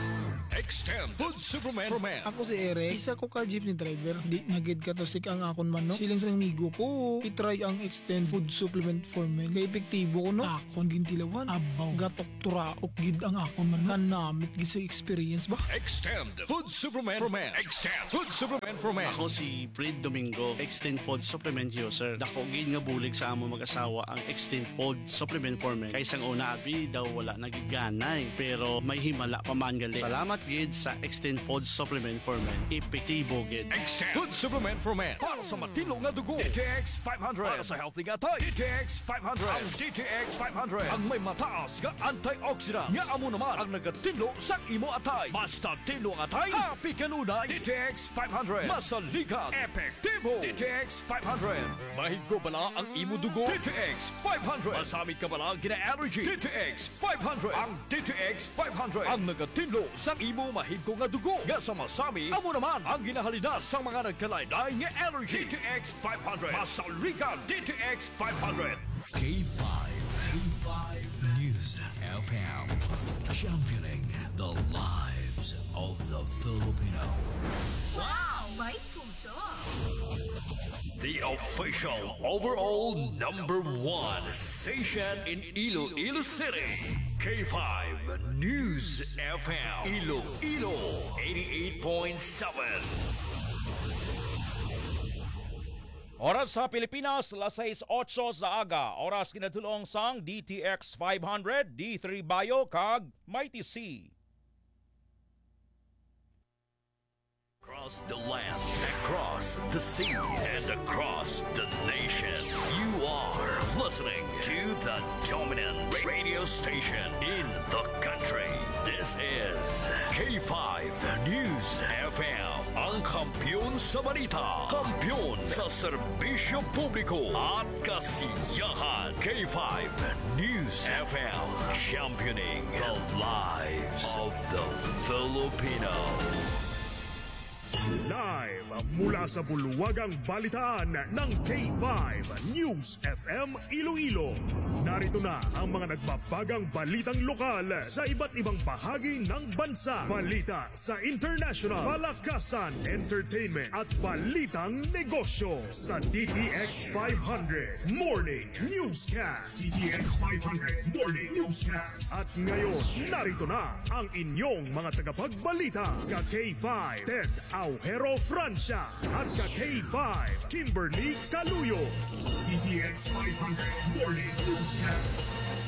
Extend Food Superman for Men. Ako si Eric, isa ko ka jeepney driver. Di nagid ka to sik ang akon man no. Siling sa amigo ko, itry ang Extend Food Supplement for Men. Kaya epektibo ko no. Akon gintilawan, abaw, gatok turaok gid ang akon man. Kanamit gid sa experience ba? Extend Food Superman for Men. Extend Food Superman for Men. Ako si Fred Domingo, Extend Food Supplement user. Dako gid nga bulig sa among mag-asawa ang Extend Food Supplement for Men. Kaysang una abi daw wala nagiganay, pero may himala pa man gali. Salamat gid sa Extend Food Supplement for Men. Epektibo gid. Extend Food Supplement for Men. Para sa matino nga dugo. D T X five hundred. Para sa healthy nga tay. D T X five hundred. Ang D T X five hundred. Ang may mataas nga antioxidant. Nga amo naman ang nagatinlo sa imo atay. Basta tinlo ang atay. Happy kanunay. D T X five hundred. Masaligan. Epektibo. D T X five hundred. Mahigro bala ang imo dugo. D T X five hundred. Masamit ka bala gina-allergy. D T X five hundred. Ang D T X five hundred. Ang nagatinlo sa imo mahigko nga dugo. Nga sa masami, amo naman ang ginahalinas sa mga nagkalaylay nga allergy. D T X five hundred. Masaligan. D T X five hundred. K five. K five News F M. Championing the lives of the Filipino. Wow! May puso! The official overall number one station in Iloilo City. K five News F M. Iloilo eighty-eight point seven. Oras sa Pilipinas, alas sais otso sa aga. Oras kinatulong sang D T X five hundred, D three Bayo, kag Mighty C. Across the land, across the seas, and across the nation, you are listening to the dominant radio station in the country. This is K five News F M, ang kampiyon sa balita, kampiyon sa serbisyo publiko at kasiyahan. K five News F M, championing the lives of the Filipino. Live mula sa bulwagang balitaan ng K five News F M Iloilo. Narito na ang mga nagbabagang balitang lokal sa iba't ibang bahagi ng bansa. Balita sa international, palakasan, entertainment at balitang negosyo sa D T X five hundred Morning Newscast. D T X five hundred Morning Newscast. At ngayon, narito na ang inyong mga tagapagbalita. Ka K five, Ted Aujero Francia at ka K five, Kimberly Caluyo. D T X five hundred Morning Newscast.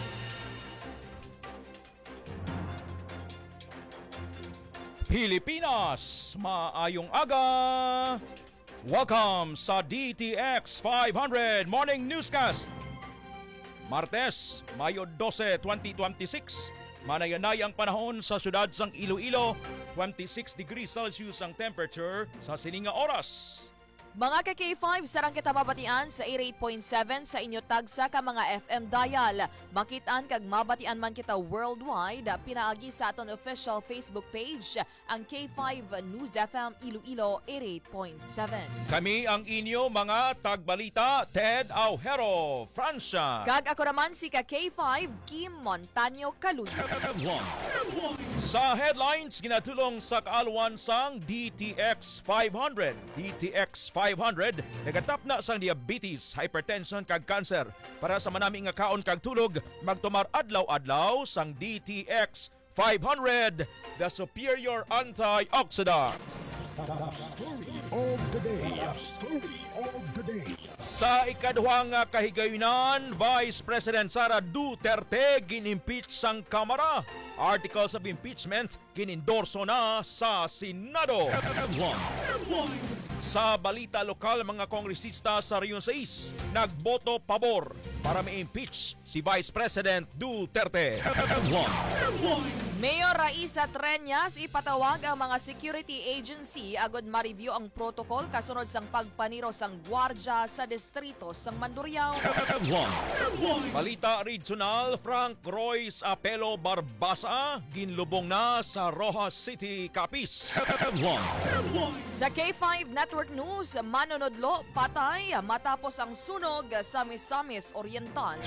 Pilipinas, maayong aga! Welcome sa D T X five hundred Morning Newscast. Martes, Mayo twelve, twenty twenty-six. Manayanay ang panahon sa syudad sang Iloilo, twenty-six degrees Celsius ang temperature sa sininga oras. Mga ka K five, sarang kita mabatian sa eighty-eight point seven sa inyo tagsa ka mga F M dial. Makitaan kag mabatian man kita worldwide, pinaagi sa aton official Facebook page, ang K five News F M Iloilo eighty-eight point seven. Kami ang inyo mga tagbalita, Ted Aujero Francia. Kag ako naman si ka K five, Kim Montaño Caluyo. Sa headlines, ginatulong sa kaalwan sang D T X five hundred. D T X five hundred, nagatap na sang diabetes, hypertension kag cancer. Para sa manami nga kaon kag tulog, magtumar adlaw-adlaw sang D T X five hundred, the superior antioxidant. Top story of the day. Top story of the day. Sa ikaduhang kahigayunan, Vice President Sara Duterte gin-impeach sang Kamara. Articles of impeachment kinindorso na sa Senado. Sa balita lokal, mga kongresista sa Region sais nagboto pabor para ma-impeach si Vice President Duterte. Mayor Raisa Treñas ipatawag ang mga security agency agad ma-review ang protocol kasunod sang pagpaniro sang gwardya sa distrito sang Mandurriao. Balita regional, Frank Royce Apelo Barbasa ginlubong na sa Rojas City, Capiz. Sa K five Network News, manonodlo patay matapos ang sunog sa Misamis Oriental.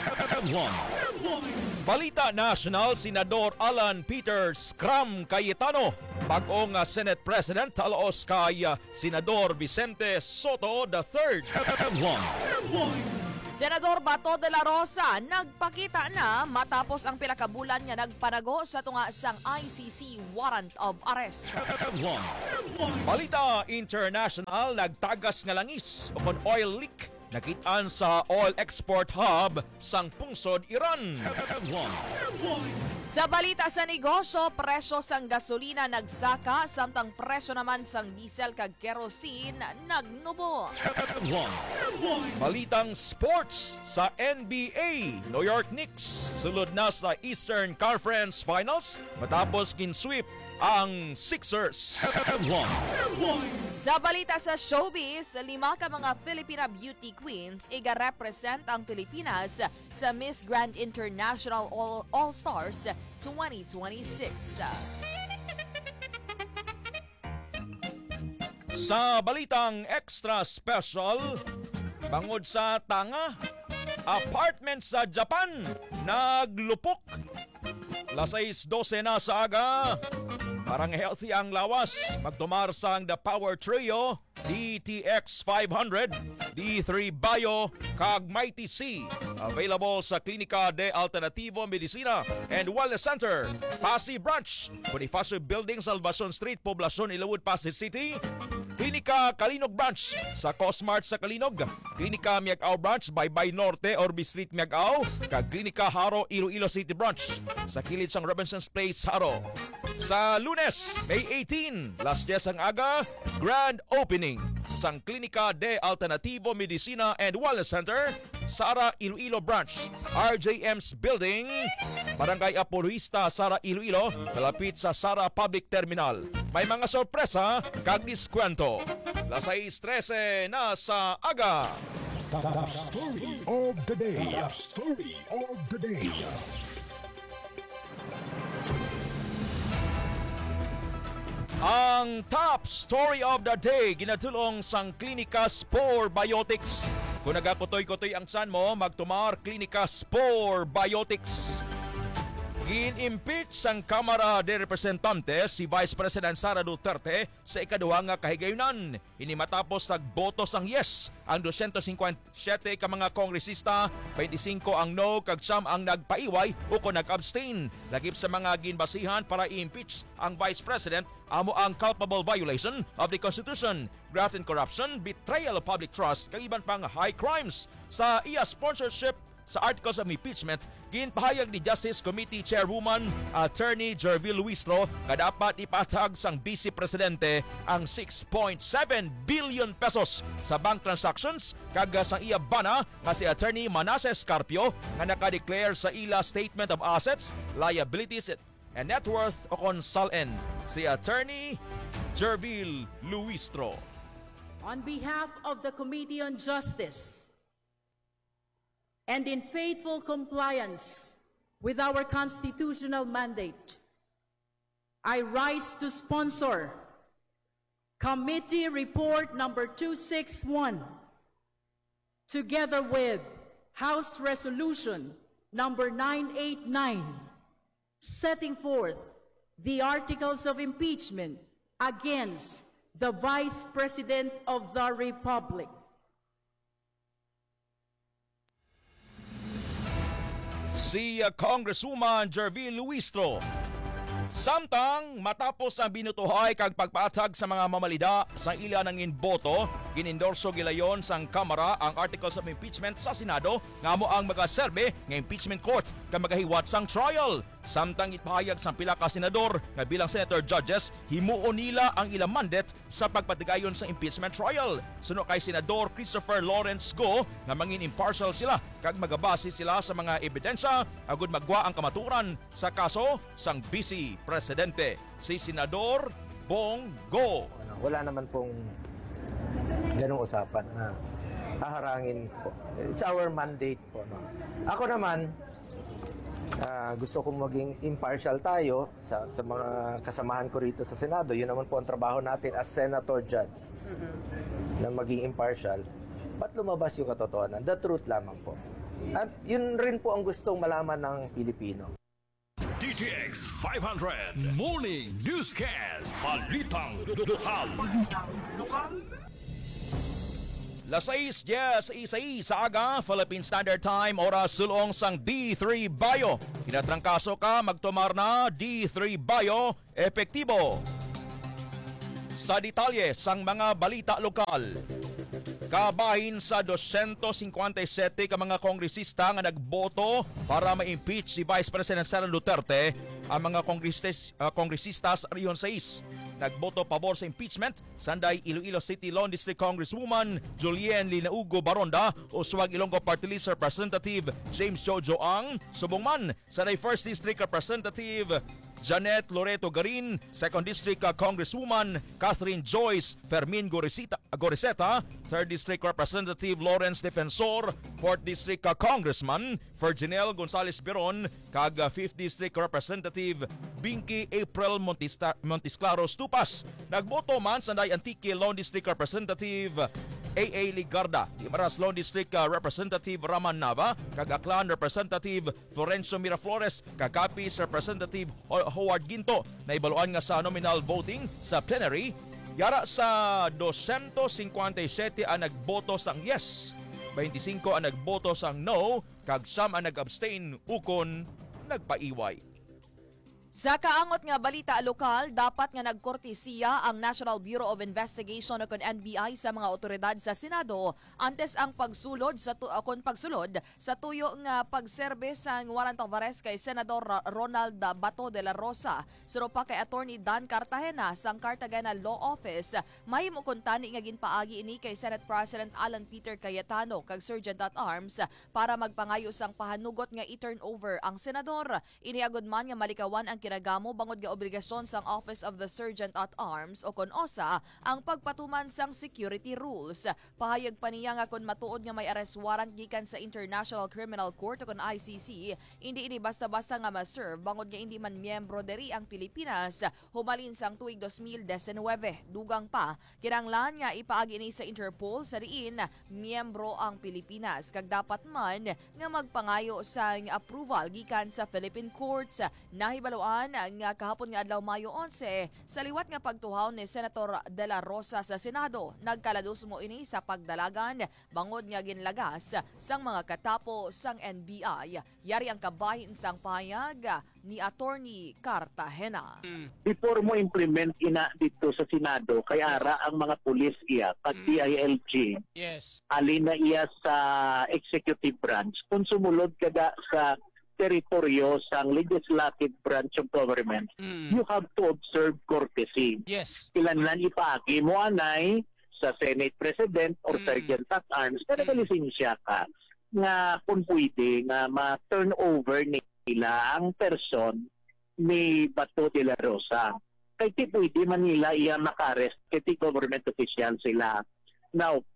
Balita national, Senador Alan Peter Scram Cayetano, bagong Senate President talaos kay Senador Vicente Soto the third. Senador Bato de la Rosa nagpakita na matapos ang pila ka bulan nga nagpanago sa tunga sang I C C warrant of arrest. Balita international, nagtagas nga langis upon oil leak nakitaan sa oil export hub sang pungsod Iran. Sa balita sa negosyo, presyo sang gasolina nagsaka samtang presyo naman sang diesel kag kerosene nagnubo. Balitang sports sa N B A, New York Knicks sulod na sa Eastern Conference Finals matapos ginsweep ang Sixers. Sa balita sa showbiz, lima ka mga Filipina beauty queens iga-represent ang Pilipinas sa Miss Grand International All- All-Stars twenty twenty-six. Sa balitang extra special, bangod sa tanga, apartment sa Japan naglupok. Lasais dose na sa aga. Parang healthy ang lawas. Magtumar sang The Power Trio, D T X five hundred, D three Bio, kag Mighty C. Available sa Klinika de Alternativo Medicina and Wellness Center, Pasig Branch, Bonifacio Building, Salvacion Street, Poblacion, Ilawud, Pasig City. Klinika Kalinog Branch sa Cosmart sa Kalinog, Klinika Miagao Branch, Baybay Norte, Orbi Street, Miagao, kag Klinika Haro, Iloilo City Branch sa kilid sang Robinson's Place, Haro. Sa Lunes, May eighteen, last yes ang aga, grand opening sang Klinika de Alternativo Medicina and Wellness Center, Sara Iloilo Branch, R J M's Building, Barangay Apoloista, Sara Iloilo, malapit sa Sara Public Terminal. May mga sorpresa kag diskwento. Lasais trese na sa aga. Top story of the day. Top story of the day. Ang top story of the day ginatulong sang Klinika Spore Biotics. Kung nagakutoy-kutoy ang tiyan mo, magtumar Klinika Spore Biotics. Gin-impeach sang Kamara de Representantes si Vice President Sara Duterte sa ikaduhang kahigayunan. Ini matapos nagboto sang yes ang two hundred fifty-seven ka mga kongresista, twenty-five ang no, kag siyam ang nagpaiway o kung nag-abstain. Lagip sa mga ginbasihan para i-impeach ang Vice President, amo ang culpable violation of the Constitution, graft and corruption, betrayal of public trust, kag iban pang high crimes. Sa iya sponsorship sa articles of impeachment, ginpahayag ni Justice Committee Chairwoman Attorney Jervil Luistro na dapat ipatag sang Vice Presidente ang six point seven billion pesos sa bank transactions kag sang iya bana nga si Attorney Manasseh Carpio nga naka-declare sa ila Statement of Assets, Liabilities and Net Worth o konsalin si Attorney Jervil Luistro. On behalf of the Committee on Justice, and in faithful compliance with our constitutional mandate, I rise to sponsor Committee Report number two sixty-one, together with House Resolution number nine eighty-nine, setting forth the articles of impeachment against the Vice President of the Republic. Si uh, Congresswoman Jervil Luistro Samtang matapos ang binutuhay kag pagpatag sa mga mamalida sa ila ng boto, ginendorso gilayon sang Kamara ang articles of impeachment sa Senado nga mo ang magaserbe nga impeachment court kag magahiwat sang trial. Samtang ipahayag sang pila ka senador nga bilang senator judges, himuon nila ang ilang mandate sa pagpatigayon sa impeachment trial. Suno kay Senador Christopher Lawrence Go nga mangin impartial sila kag magabase sila sa mga ebidensya agud magwa ang kamaturan sa kaso sang Vice Presidente, si Senador Bong Go. Wala naman pong ganung usapan na haharangin po. It's our mandate po. No? Ako naman, uh, gusto kong maging impartial tayo sa, sa mga kasamahan ko rito sa Senado. Yun naman po ang trabaho natin as Senator Judge, mm-hmm. na maging impartial. Ba't lumabas yung katotohanan? The truth lamang po. At yun rin po ang gustong malaman ng Pilipino. D T X five hundred Morning Newscast. Balitang lokal. Balitang lokal. Las seis diez sa aga, Philippine Standard Time, oras sulong sang D three Bayo. Kinatrangkaso ka, magtumar na D three Bayo, epektibo. Sa detalye sang mga balita lokal. Kabahin sa two hundred fifty-seven ka mga kongresista nga nagboto para ma-impeach si Vice President Sara Duterte, ang mga kongresistas, uh, kongresistas Rion sais. Nagboto pabor sa impeachment sanday Iloilo City Law District Congresswoman Julien Linaugo Baronda o Suwag Ilonggo Party List Representative James Jojo Ang, subong man sanday First District Representative Janet Loreto Garin, Second District Congresswoman Catherine Joyce Fermin Gorisita, Goriseta, Third District Representative Lawrence Defensor, Fourth District Congressman Virginel Gonzales Beron, kag Fifth District Representative Binky April Montista, Montisclaros Tupas. Nagboto man sanday Antique Law District Representative A A Ligarda, Imaras Law District uh, Representative Raman Nava, kag Aklan Representative Florencio Miraflores, kag Capiz Representative Howard Ginto na ibaluan nga sa nominal voting sa plenary. Yara sa two hundred fifty-seven ang nagboto sang yes, twenty-five ang nagboto sang no, kag siyam ang nag-abstain ukon nagpaiway. Sa kaangot nga balita lokal, dapat nga nagkortesiya ang National Bureau of Investigation o N B I sa mga otoridad sa Senado antes ang pagsulod sa tu- kon pagsulod sa tuyo nga pagserbe sa warrant of arrest kay Senador Ronald Bato de la Rosa. Suro pa kay Attorney Dan Cartagena sang Cartagena Law Office, mahimo kun tani nga ginpaagi ini kay Senate President Alan Peter Cayetano kag Sergeant at Arms para magpangayo sang pahanugot nga i-turn over ang senador. Iniagod man nga malikawan ang kinagamo bangod nga obligasyon sang Office of the Sergeant at Arms o kon O S A ang pagpatuman sang security rules. Pahayag pa niya nga kon matuod nga may arrest warrant gikan sa International Criminal Court o kon I C C, hindi ini basta-basta nga ma-serve bangod nga hindi man miyembro diri ang Pilipinas humalin sang tuig twenty nineteen. Dugang pa, kinanglan nga ipaagi ini sa Interpol sa diin miyembro ang Pilipinas kag dapat man nga magpangayo sang approval gikan sa Philippine courts. Nahibaluan nga kahapon nga adlaw Mayo eleven sa liwat nga pagtuhaw ni Senator De La Rosa sa Senado, nagkalados mo ini sa pagdalagan bangod nga ginlagas sang mga katapo sang N B I. Yari ang kabahin sang pahayag ni Attorney Cartagena. Before mo implement ina dito sa Senado, kay ara ang mga pulis iya pag D I L G. Yes. Alin na iya sa executive branch kung sumulod kada sa teritoryo sang legislative branch of government, mm. you have to observe courtesy. Yes. Kilanlan ipaagi mo anay sa Senate President or mm. Sergeant at Arms na nagalisensya ka nga kung pwede nga ma-turn over nila ang person ni Bato de la Rosa. Kaya ti pwede man nila iya makarest kaya ti government official sila. Now,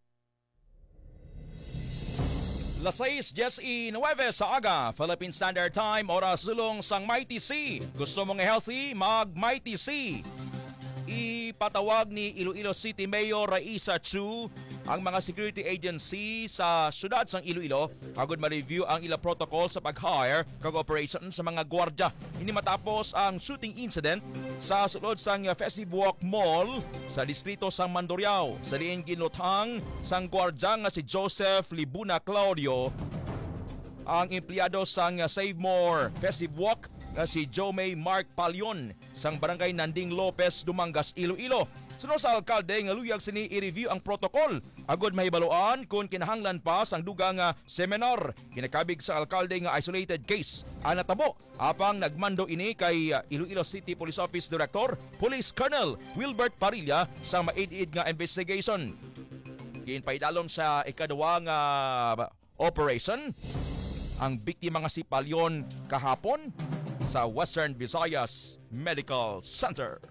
Las seis diez nueve sa aga, Philippine Standard Time, oras sulong sang Mighty C. Gusto mong healthy? Mag Mighty C. Ipatawag ni Iloilo City Mayor Raisa Chu ang mga security agency sa syudad sang Iloilo agud ma-review ang ila protocol sa pag-hire kag operation sa mga gwardya. Ini matapos ang shooting incident sa sulod sang Festive Walk Mall sa distrito sang Mandurriao. Sa diin ginluthang sang gwardya nga si Joseph Libuna Claudio ang empleyado sang Save More Festive Walk nga si Jomay Mark Palion sang barangay Nanding Lopez, Dumangas, Iloilo. Suno sa alkalde nga luyag sini i-review ang protocol agod mahibaluan kung kinahanglan pa sang dugang nga seminar. Kinakabig sa alkalde nga isolated case ang natabo apang nagmando ini kay Iloilo City Police Office Director Police Colonel Wilbert Parilla sa maid-id nga investigation. Ginpaidalom sa ikaduwa nga operation ang biktima nga si Palion kahapon sa Western Visayas Medical Center.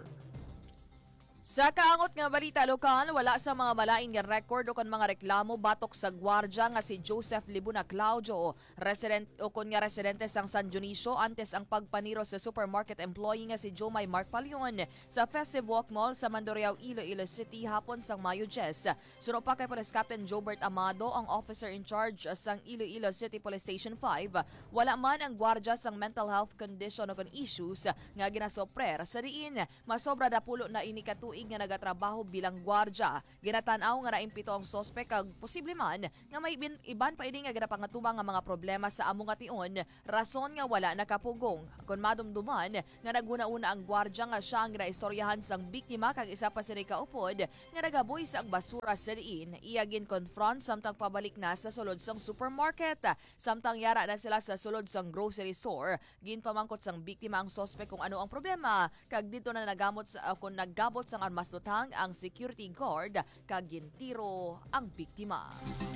Sa kaangot nga balita lokal, wala sa mga malaing nga record o kon mga reklamo batok sa gwardya nga si Joseph Libuna Claudio, resident o kon nga residente sang San Dionisio antes ang pagpaniro sa supermarket employee nga si Jomay Mark Palion sa Festive Walk Mall sa Mandurriao, Iloilo City hapon sang Mayo ten. Suno pa kay Police Captain Jobert Amado, ang officer in charge sang Iloilo City Police Station five, wala man ang gwardya sang mental health condition o kon issues nga ginasoprer sa diin masobra dapulo na ini katuig nga nagatrabaho bilang gwardya. Ginatanaw nga naimpito ang sospek kag posible man nga may bin, iban pa ini nga ginapangatubang nga mga problema sa among ation, rason nga wala nakapugong. Kon madumduman nga naguna-una ang gwardya nga siya ang ginaistoryahan sang biktima kag isa pa sini kaupod nga nagaboy sa ang basura sa diin. Iya gin confront samtang pabalik na sa sulod sang supermarket. Samtang yara na sila sa sulod sang grocery store, gin pamangkot sang biktima ang sospek kung ano ang problema kag dito na nagamot sa uh, kung naggabot sang armas lutang ang security guard kag gintiro ang biktima.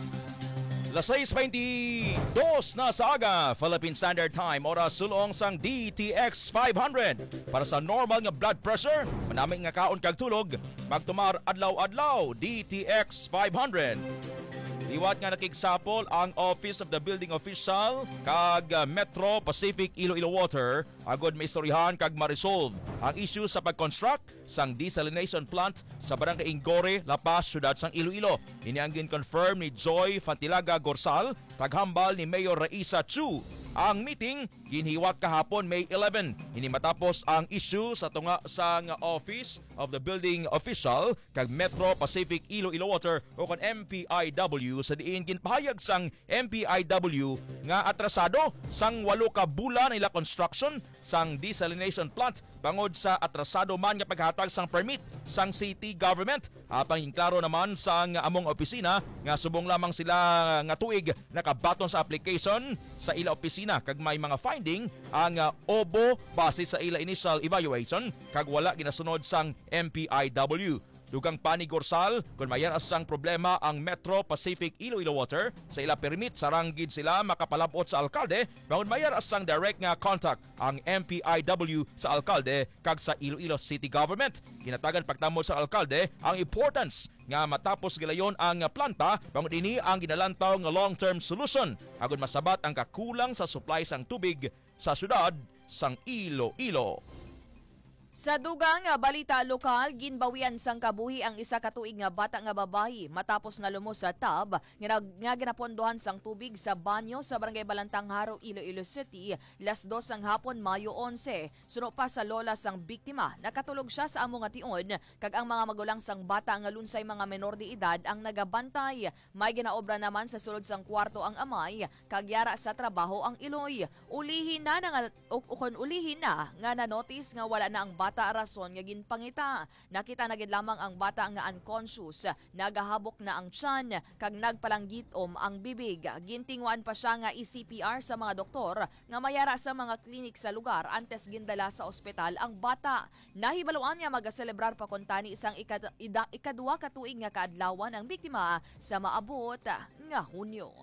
Las seis veintidós na sa aga, Philippine Standard Time, oras sulong sang D T X five hundred. Para sa normal nga blood pressure, manaming nga kaon kag tulog, magtumar adlaw-adlaw D T X five hundred. Liwat nga nakigsapol ang Office of the Building Official kag Metro Pacific Iloilo Water agod may istoryahan kag ma-resolve ang issue sa pag-construct sang desalination plant sa barangay Ingore, La Paz, syudad sang Iloilo. Ini ang gin-confirm ni Joy Fantilaga Gorsal, taghambal ni Mayor Raisa Chu. Ang meeting ginhiwat kahapon May eleven. Ini matapos ang issue sa tunga sang Office of the Building Official kag Metro Pacific Iloilo Water o kon M P I W sa diin ginpahayag sang M P I W nga atrasado sang walo ka bulan nila construction sang desalination plant bangod sa atrasado man nga paghatag sang permit sang city government. Apang inklaro naman sang among opisina nga subong lamang sila nga tuig nakabaton sa application sa ila opisina kag may mga finding ang uh, O B O base sa ila initial evaluation kag wala ginasunod sang M P I W. Dugang pani Gorsal, kung mayan asang problema ang Metro Pacific Iloilo Water, sa ila permit saranggid sila makapalabot sa alkalde, bangod mayan asang direct nga contact ang M P I W sa alkalde kag sa Iloilo City Government. Ginatagan pagtamo sa alkalde ang importance nga matapos gilayon ang planta, bangod ini ang ginalantaw nga long-term solution agud masabat ang kakulang sa supply sang tubig sa syudad sang Iloilo. Sa dugang nga balita lokal, ginbawian sang kabuhi ang isa ka tuig nga bata nga babayi matapos na lumos sa tub nga, nga ginapondohan sang tubig sa banyo sa barangay Balantang Haro, Iloilo City, las dos sang hapon Mayo eleven. Suno pa sa lola sang biktima, nakatulog siya sa among ation kag ang mga magulang sang bata nga lunsay mga menor de edad ang nagabantay. May ginaobra naman sa sulod sang kwarto ang amay kag yara sa trabaho ang iloy. Ulihin na, na nga, ukon ulihin na nga na-notice nga wala na ang bata rason nga ginpangita. Nakita na gid lamang ang bata nga unconscious, nagahabok na ang tiyan kag nagpalanggitom ang bibig. Gintingwan pa siya nga i-C P R sa mga doktor nga mayara sa mga klinik sa lugar antes gindala sa ospital ang bata. Nahibaluan nga magaselebrar pa kuntani isang ikad, ida, ikaduwa ka tuig nga kaadlawan ang biktima sa maabot nga Hunyo.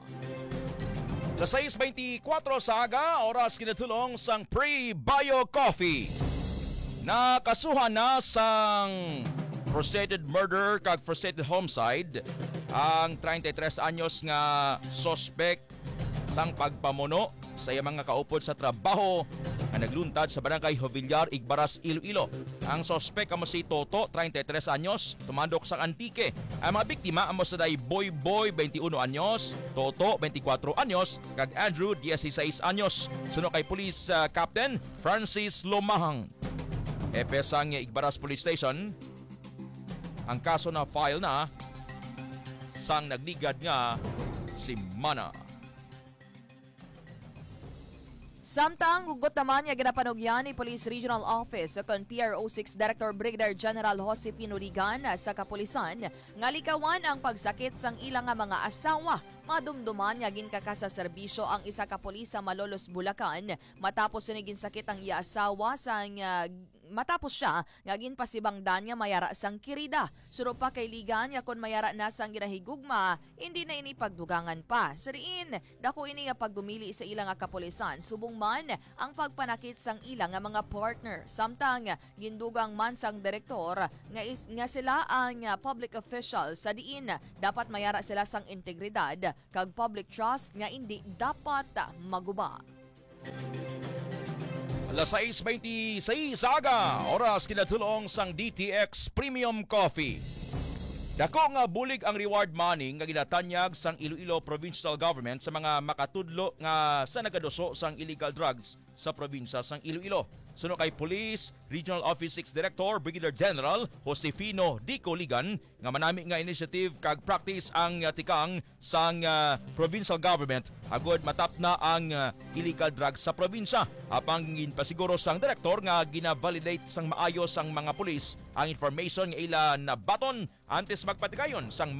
Las seis veinticuatro sa aga, oras kinatulong sang Pre-Bio Coffee. Nakasuhan na sang frustrated murder kag frustrated homicide ang thirty-three anyos nga suspect sang pagpamuno sa iyang mga kaupod sa trabaho nga nagluntad sa barangay Jovillar, Igbaras, Iloilo. Ang suspect amo si Toto, thirty-three anyos, tumandok sa Antique. Ang mga biktima amo sa day Boy Boy, twenty-one anyos, Toto, twenty-four anyos, kag Andrew, sixteen anyos. Suno kay Police uh, Captain Francis Lomahang. Epesang Igbaras Police Station, ang kaso na file na sang nagligad nga si Mana. Samtang hugot naman nga ginapanugyan ni Police Regional Office kon P R O six Director Brigadier General Josefino Ligan sa kapulisan nga likawan ang pagsakit sang ilang nga mga asawa. Madumduman nga ginkaka sa serbisyo ang isa ka pulis sa Malolos, Bulacan matapos sinigin sakit ang iya asawa sang uh, matapos siya nga ginpasibangdan nga mayara sang kirida. Suro pa kay Ligan nga kon mayara na sang ginahigugma, hindi na ini pagdugangan pa. Sa diin, dako ini nga pagdumili sa ilang nga kapulisan, subong man ang pagpanakit sang ilang nga mga partner. Samtang gindugang man sang direktor nga, is, nga sila ang uh, public official, sa diin dapat mayara sila sang integridad kag public trust nga hindi dapat maguba. alas sais twenty-seis aga, oras kinatulong sang D T X Premium Coffee. Dako nga bulig ang reward money nga ginatanyag sang Iloilo Provincial Government sa mga makatudlo nga sa nagadoso sang illegal drugs sa probinsya sang Iloilo. Suno kay Police Regional Office six Director Brigadier General Josefino D. Coligan nga manami nga initiative kag practice ang uh, tikang sang uh, provincial government agod matap na ang uh, illegal drugs sa probinsya. Apang ginpasiguro sang direktor nga gina-validate sang maayos ang mga pulis ang information nga ila na baton antes magpatigayon sang